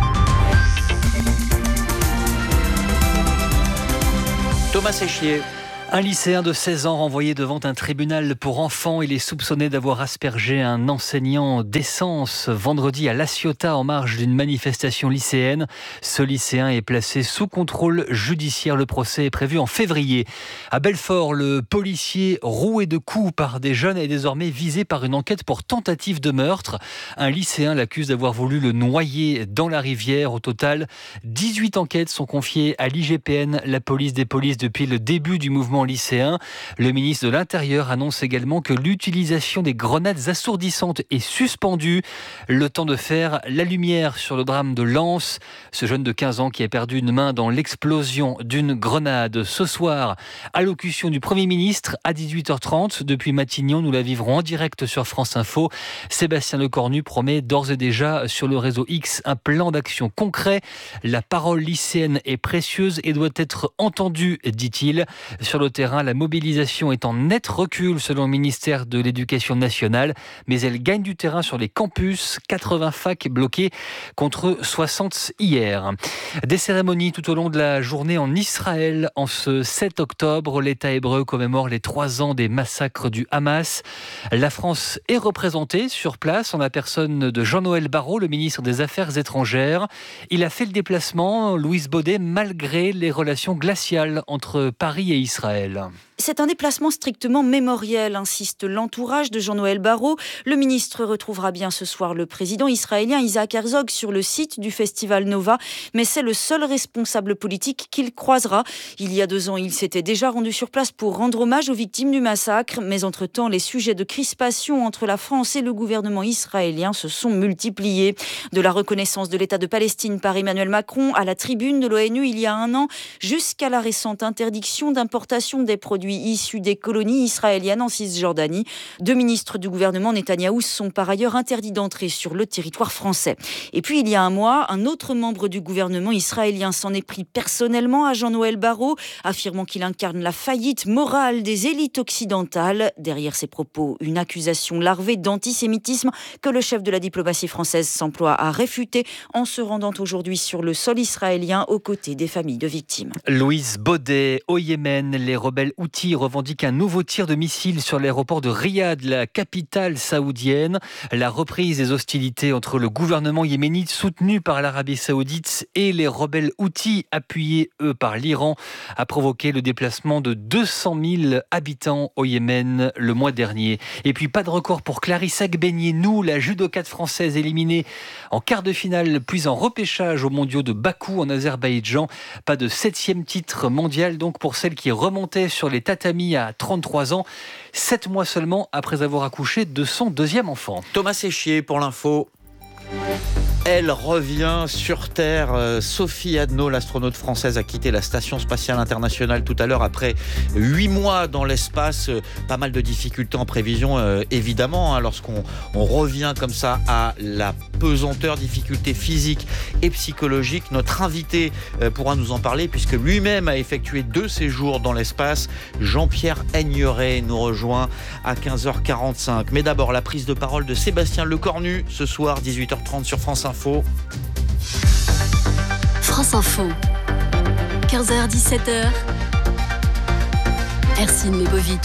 Thomas Séchier. Un lycéen de 16 ans renvoyé devant un tribunal pour enfants. Il est soupçonné d'avoir aspergé un enseignant d'essence vendredi à La Ciotat en marge d'une manifestation lycéenne. Ce lycéen est placé sous contrôle judiciaire. Le procès est prévu en février. À Belfort, le policier roué de coups par des jeunes est désormais visé par une enquête pour tentative de meurtre. Un lycéen l'accuse d'avoir voulu le noyer dans la rivière. Au total, 18 enquêtes sont confiées à l'IGPN, la police des polices, depuis le début du mouvement lycéen. Le ministre de l'Intérieur annonce également que l'utilisation des grenades assourdissantes est suspendue. Le temps de faire la lumière sur le drame de Lens. Ce jeune de 15 ans qui a perdu une main dans l'explosion d'une grenade. Ce soir, allocution du Premier ministre à 18h30. Depuis Matignon, nous la vivrons en direct sur France Info. Sébastien Lecornu promet d'ores et déjà sur le réseau X un plan d'action concret. La parole lycéenne est précieuse et doit être entendue, dit-il. Sur le terrain, la mobilisation est en net recul selon le ministère de l'Éducation nationale, mais elle gagne du terrain sur les campus, 80 facs bloqués contre 60 hier. Des cérémonies tout au long de la journée en Israël. En ce 7 octobre, l'État hébreu commémore les 3 ans des massacres du Hamas. La France est représentée sur place en la personne de Jean-Noël Barrot, le ministre des Affaires étrangères. Il a fait le déplacement, Louise Baudet, malgré les relations glaciales entre Paris et Israël. C'est un déplacement strictement mémoriel, insiste l'entourage de Jean-Noël Barrot. Le ministre retrouvera bien ce soir le président israélien Isaac Herzog sur le site du festival Nova, mais c'est le seul responsable politique qu'il croisera. Il y a 2 ans, il s'était déjà rendu sur place pour rendre hommage aux victimes du massacre, mais entre-temps, les sujets de crispation entre la France et le gouvernement israélien se sont multipliés. De la reconnaissance de l'État de Palestine par Emmanuel Macron à la tribune de l'ONU il y a 1 an, jusqu'à la récente interdiction d'importation des produits issus des colonies israéliennes en Cisjordanie. 2 ministres du gouvernement Netanyahou sont par ailleurs interdits d'entrer sur le territoire français. Et puis il y a 1 mois, un autre membre du gouvernement israélien s'en est pris personnellement à Jean-Noël Barrot, affirmant qu'il incarne la faillite morale des élites occidentales. Derrière ces propos, une accusation larvée d'antisémitisme que le chef de la diplomatie française s'emploie à réfuter en se rendant aujourd'hui sur le sol israélien aux côtés des familles de victimes. Louise Baudet, au Yémen, les rebelles Houthis revendiquent un nouveau tir de missile sur l'aéroport de Riyad, la capitale saoudienne. La reprise des hostilités entre le gouvernement yéménite soutenu par l'Arabie saoudite et les rebelles Houthis appuyés, eux, par l'Iran a provoqué le déplacement de 200 000 habitants au Yémen le mois dernier. Et puis pas de record pour Clarissa Gbegnenou, la judokate française éliminée en quart de finale puis en repêchage aux mondiaux de Bakou en Azerbaïdjan. Pas de 7e titre mondial donc pour celle qui remontait sur les tatamis à 33 ans, 7 mois seulement après avoir accouché de son 2e enfant. Thomas Séchier pour l'info. Elle revient sur Terre. Sophie Adno, l'astronaute française, a quitté la Station spatiale internationale tout à l'heure après 8 mois dans l'espace. Pas mal de difficultés en prévision, évidemment, lorsqu'on revient comme ça à la pesanteur, difficultés physiques et psychologiques. Notre invité pourra nous en parler puisque lui-même a effectué 2 séjours dans l'espace. Jean-Pierre Aigneret nous rejoint à 15h45. Mais d'abord, la prise de parole de Sébastien Lecornu ce soir, 18h30 sur France Info. France Info, 15h-17h, Ercine Lebovic.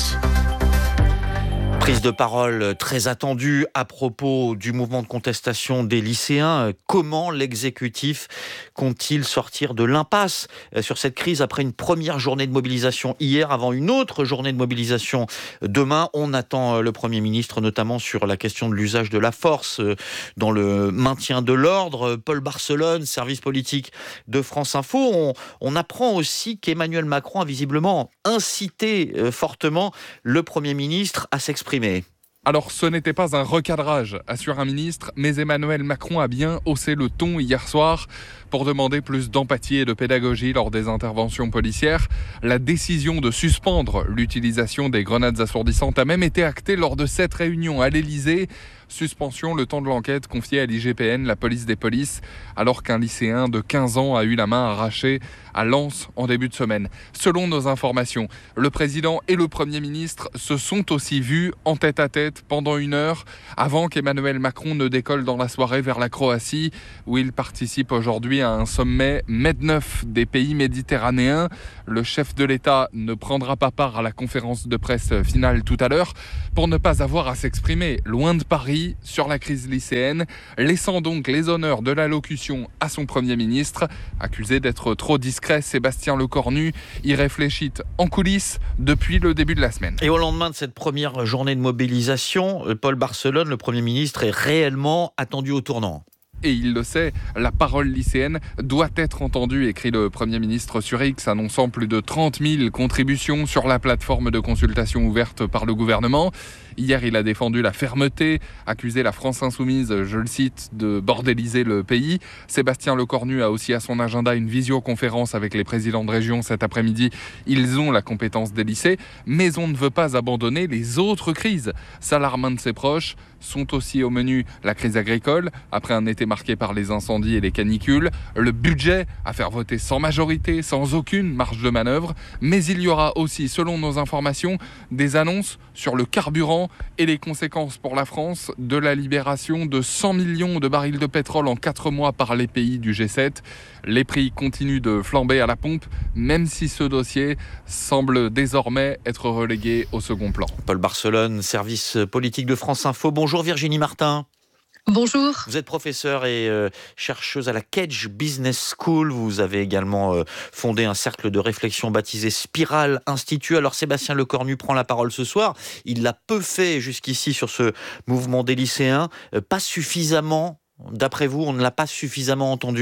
Prise de parole très attendue à propos du mouvement de contestation des lycéens. Comment l'exécutif compte-t-il sortir de l'impasse sur cette crise après une première journée de mobilisation hier, avant une autre journée de mobilisation demain? On attend le Premier ministre, notamment sur la question de l'usage de la force dans le maintien de l'ordre. Paul Barcelone, service politique de France Info. On apprend aussi qu'Emmanuel Macron a visiblement incité fortement le Premier ministre à s'exprimer. Alors, ce n'était pas un recadrage, assure un ministre, mais Emmanuel Macron a bien haussé le ton hier soir pour demander plus d'empathie et de pédagogie lors des interventions policières. La décision de suspendre l'utilisation des grenades assourdissantes a même été actée lors de cette réunion à l'Élysée. Suspension le temps de l'enquête confiée à l'IGPN, la police des polices, alors qu'un lycéen de 15 ans a eu la main arrachée à Lens en début de semaine. Selon nos informations, le président et le Premier ministre se sont aussi vus en tête-à-tête pendant 1 heure avant qu'Emmanuel Macron ne décolle dans la soirée vers la Croatie, où il participe aujourd'hui à un sommet MED9 des pays méditerranéens. Le chef de l'État ne prendra pas part à la conférence de presse finale tout à l'heure pour ne pas avoir à s'exprimer loin de Paris sur la crise lycéenne, laissant donc les honneurs de l'allocution à son Premier ministre. Accusé d'être trop discret, Sébastien Lecornu y réfléchit en coulisses depuis le début de la semaine. Et au lendemain de cette première journée de mobilisation, Paul Barcelone, le Premier ministre, est réellement attendu au tournant. Et il le sait, la parole lycéenne doit être entendue, écrit le Premier ministre sur X, annonçant plus de 30 000 contributions sur la plateforme de consultation ouverte par le gouvernement. Hier, il a défendu la fermeté, accusé la France Insoumise, je le cite, de bordéliser le pays. Sébastien Lecornu a aussi à son agenda une visioconférence avec les présidents de région cet après-midi. Ils ont la compétence des lycées, mais on ne veut pas abandonner les autres crises. S'alarme un de ses proches. Sont aussi au menu la crise agricole, après un été marqué par les incendies et les canicules, le budget à faire voter sans majorité, sans aucune marge de manœuvre, mais il y aura aussi, selon nos informations, des annonces sur le carburant et les conséquences pour la France de la libération de 100 millions de barils de pétrole en 4 mois par les pays du G7. Les prix continuent de flamber à la pompe, même si ce dossier semble désormais être relégué au second plan. Paul Barcelone, service politique de France Info. Bonjour Virginie Martin. Bonjour. Vous êtes professeure et chercheuse à la Cage Business School. Vous avez également fondé un cercle de réflexion baptisé Spirale Institut. Alors Sébastien Lecornu prend la parole ce soir. Il l'a peu fait jusqu'ici sur ce mouvement des lycéens. Pas suffisamment, d'après vous, on ne l'a pas suffisamment entendu ?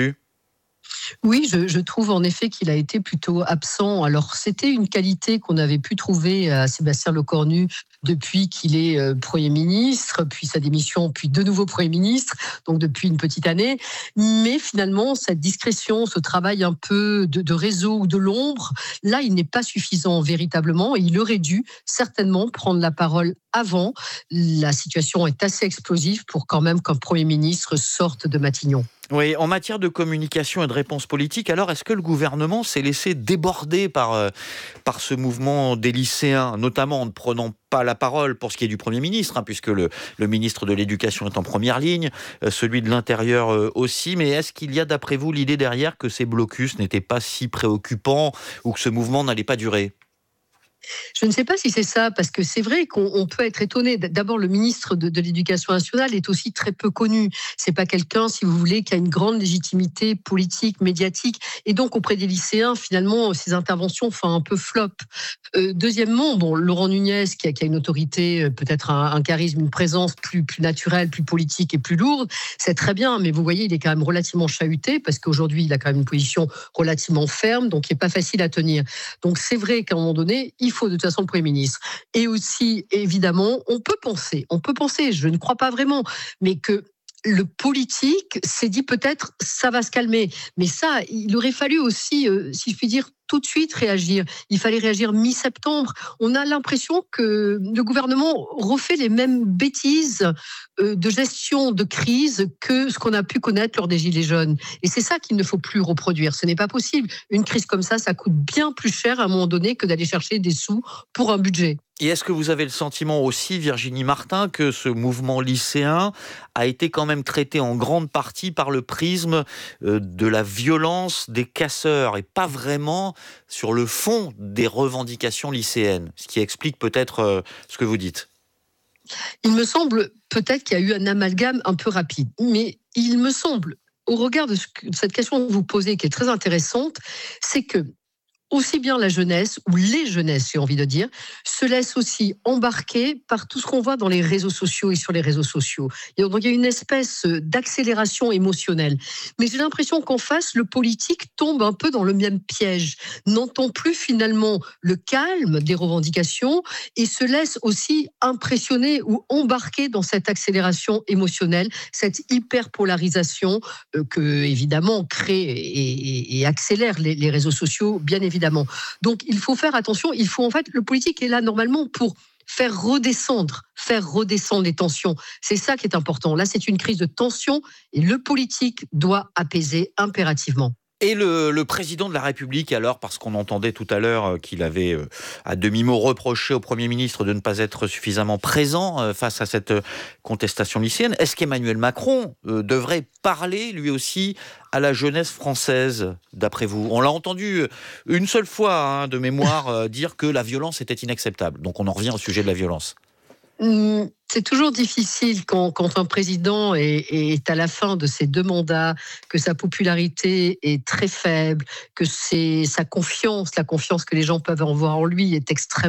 Oui, je trouve en effet qu'il a été plutôt absent. Alors, c'était une qualité qu'on avait pu trouver à Sébastien Lecornu depuis qu'il est Premier ministre, puis sa démission, puis de nouveau Premier ministre, donc depuis une petite année. Mais finalement, cette discrétion, ce travail un peu de réseau ou de l'ombre, là, il n'est pas suffisant véritablement et il aurait dû certainement prendre la parole avant. La situation est assez explosive pour quand même qu'un Premier ministre sorte de Matignon. Oui, en matière de communication et de réponse politique, alors est-ce que le gouvernement s'est laissé déborder par ce mouvement des lycéens, notamment en ne prenant pas la parole pour ce qui est du Premier ministre, puisque le ministre de l'Éducation est en première ligne, celui de l'Intérieur aussi, mais est-ce qu'il y a d'après vous l'idée derrière que ces blocus n'étaient pas si préoccupants ou que ce mouvement n'allait pas durer ? Je ne sais pas si c'est ça, parce que c'est vrai qu'on peut être étonné. D'abord, le ministre de l'Éducation nationale est aussi très peu connu. C'est pas quelqu'un, si vous voulez, qui a une grande légitimité politique, médiatique, et donc auprès des lycéens, finalement, ses interventions font un peu flop. Deuxièmement, Laurent Nunez, qui a une autorité, peut-être un charisme, une présence plus naturelle, plus politique et plus lourde, c'est très bien, mais vous voyez, il est quand même relativement chahuté, parce qu'aujourd'hui, il a quand même une position relativement ferme, donc il n'est pas facile à tenir. Donc c'est vrai qu'à un moment donné, il faut de toute façon le Premier ministre. Et aussi, évidemment, on peut penser, je ne crois pas vraiment, mais que le politique s'est dit peut-être ça va se calmer. Mais ça, il aurait fallu aussi, si je puis dire, tout de suite réagir. Il fallait réagir mi-septembre. On a l'impression que le gouvernement refait les mêmes bêtises de gestion de crise que ce qu'on a pu connaître lors des Gilets jaunes. Et c'est ça qu'il ne faut plus reproduire. Ce n'est pas possible. Une crise comme ça coûte bien plus cher à un moment donné que d'aller chercher des sous pour un budget. Et est-ce que vous avez le sentiment aussi, Virginie Martin, que ce mouvement lycéen a été quand même traité en grande partie par le prisme de la violence des casseurs et pas vraiment sur le fond des revendications lycéennes, ce qui explique peut-être ce que vous dites? Il me semble peut-être qu'il y a eu un amalgame un peu rapide, mais il me semble, au regard de cette question que vous posez, qui est très intéressante, c'est que aussi bien la jeunesse, ou les jeunesses, j'ai envie de dire, se laissent aussi embarquer par tout ce qu'on voit dans les réseaux sociaux et sur les réseaux sociaux. Et donc, il y a une espèce d'accélération émotionnelle. Mais j'ai l'impression qu'en face, le politique tombe un peu dans le même piège, n'entend plus finalement le calme des revendications et se laisse aussi impressionner ou embarquer dans cette accélération émotionnelle, cette hyperpolarisation que, évidemment, crée et accélère les réseaux sociaux, bien évidemment. Donc, il faut faire attention. Le politique est là normalement pour faire redescendre les tensions. C'est ça qui est important. Là, c'est une crise de tension et le politique doit apaiser impérativement. Et le président de la République, alors, parce qu'on entendait tout à l'heure qu'il avait à demi-mot reproché au Premier ministre de ne pas être suffisamment présent face à cette contestation lycéenne, est-ce qu'Emmanuel Macron devrait parler, lui aussi, à la jeunesse française, d'après vous? On l'a entendu une seule fois, de mémoire, dire que la violence était inacceptable. Donc on en revient au sujet de la violence. C'est toujours difficile quand un président est à la fin de ses 2 mandats, que sa popularité est très faible, que la confiance que les gens peuvent avoir en lui est extrêmement